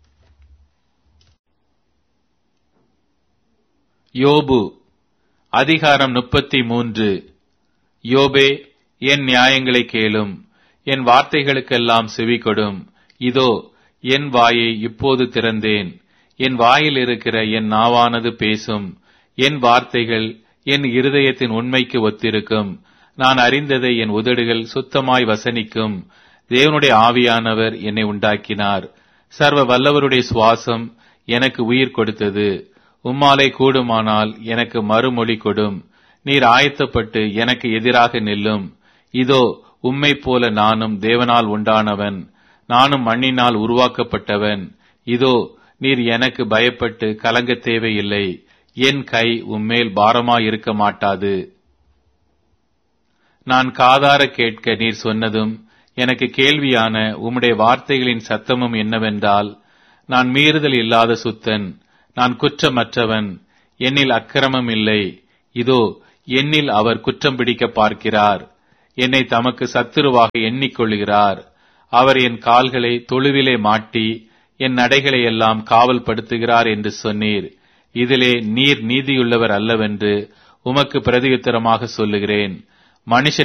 யோபு அதிகாரம் முப்பத்தி மூன்று. யோபே, என் நியாயங்களை கேளும், என் வார்த்தைகளுக்கெல்லாம் செவி கொடும். இதோ என் வாயை இப்போது திறந்தேன். என் வாயில் இருக்கிற என் நாவானது பேசும். என் வார்த்தைகள் என் இருதயத்தின் உண்மைக்கு ஒத்திருக்கும். நான் அறிந்ததை என் உதடுகள் சுத்தமாய் வசனிக்கும். தேவனுடைய ஆவியானவர் என்னை உண்டாக்கினார். சர்வ வல்லவருடைய சுவாசம் எனக்கு உயிர் கொடுத்தது. உம்மாலே கூடுமானால் எனக்கு மறுமொழி கொடும். நீர் ஆயத்தப்பட்டு எனக்கு எதிராக நில்லும். இதோ உம்மை போல நானும் தேவனால் உண்டானவன், நானும் மண்ணினால் உருவாக்கப்பட்டவன். இதோ நீர் எனக்கு பயப்பட்டு கலங்க தேவையில்லை. என் கை உம்மேல் பாரமாயிருக்க மாட்டாது. நான் காதார கேட்க நீர் சொன்னதும் எனக்கு கேள்வியான உம்முடைய வார்த்தைகளின் சத்தமும் என்னவென்றால், நான் மீறுதல் இல்லாத சுத்தன், நான் குற்றமற்றவன், என்னில் அக்கிரமம் இல்லை. இதோ என்னில் அவர் குற்றம் பிடிக்க பார்க்கிறார். என்னை தமக்கு சத்துருவாக எண்ணிக்கொள்கிறார். அவர் என் கால்களை தொழுவிலே மாட்டி என் நடைகளை எல்லாம் காவல் படுத்துகிறார் என்று சொன்னீர். இதிலே நீர் நீதியுள்ளவர் அல்லவென்று உமக்கு பிரதியுத்தரமாக சொல்லுகிறேன். மனுஷன்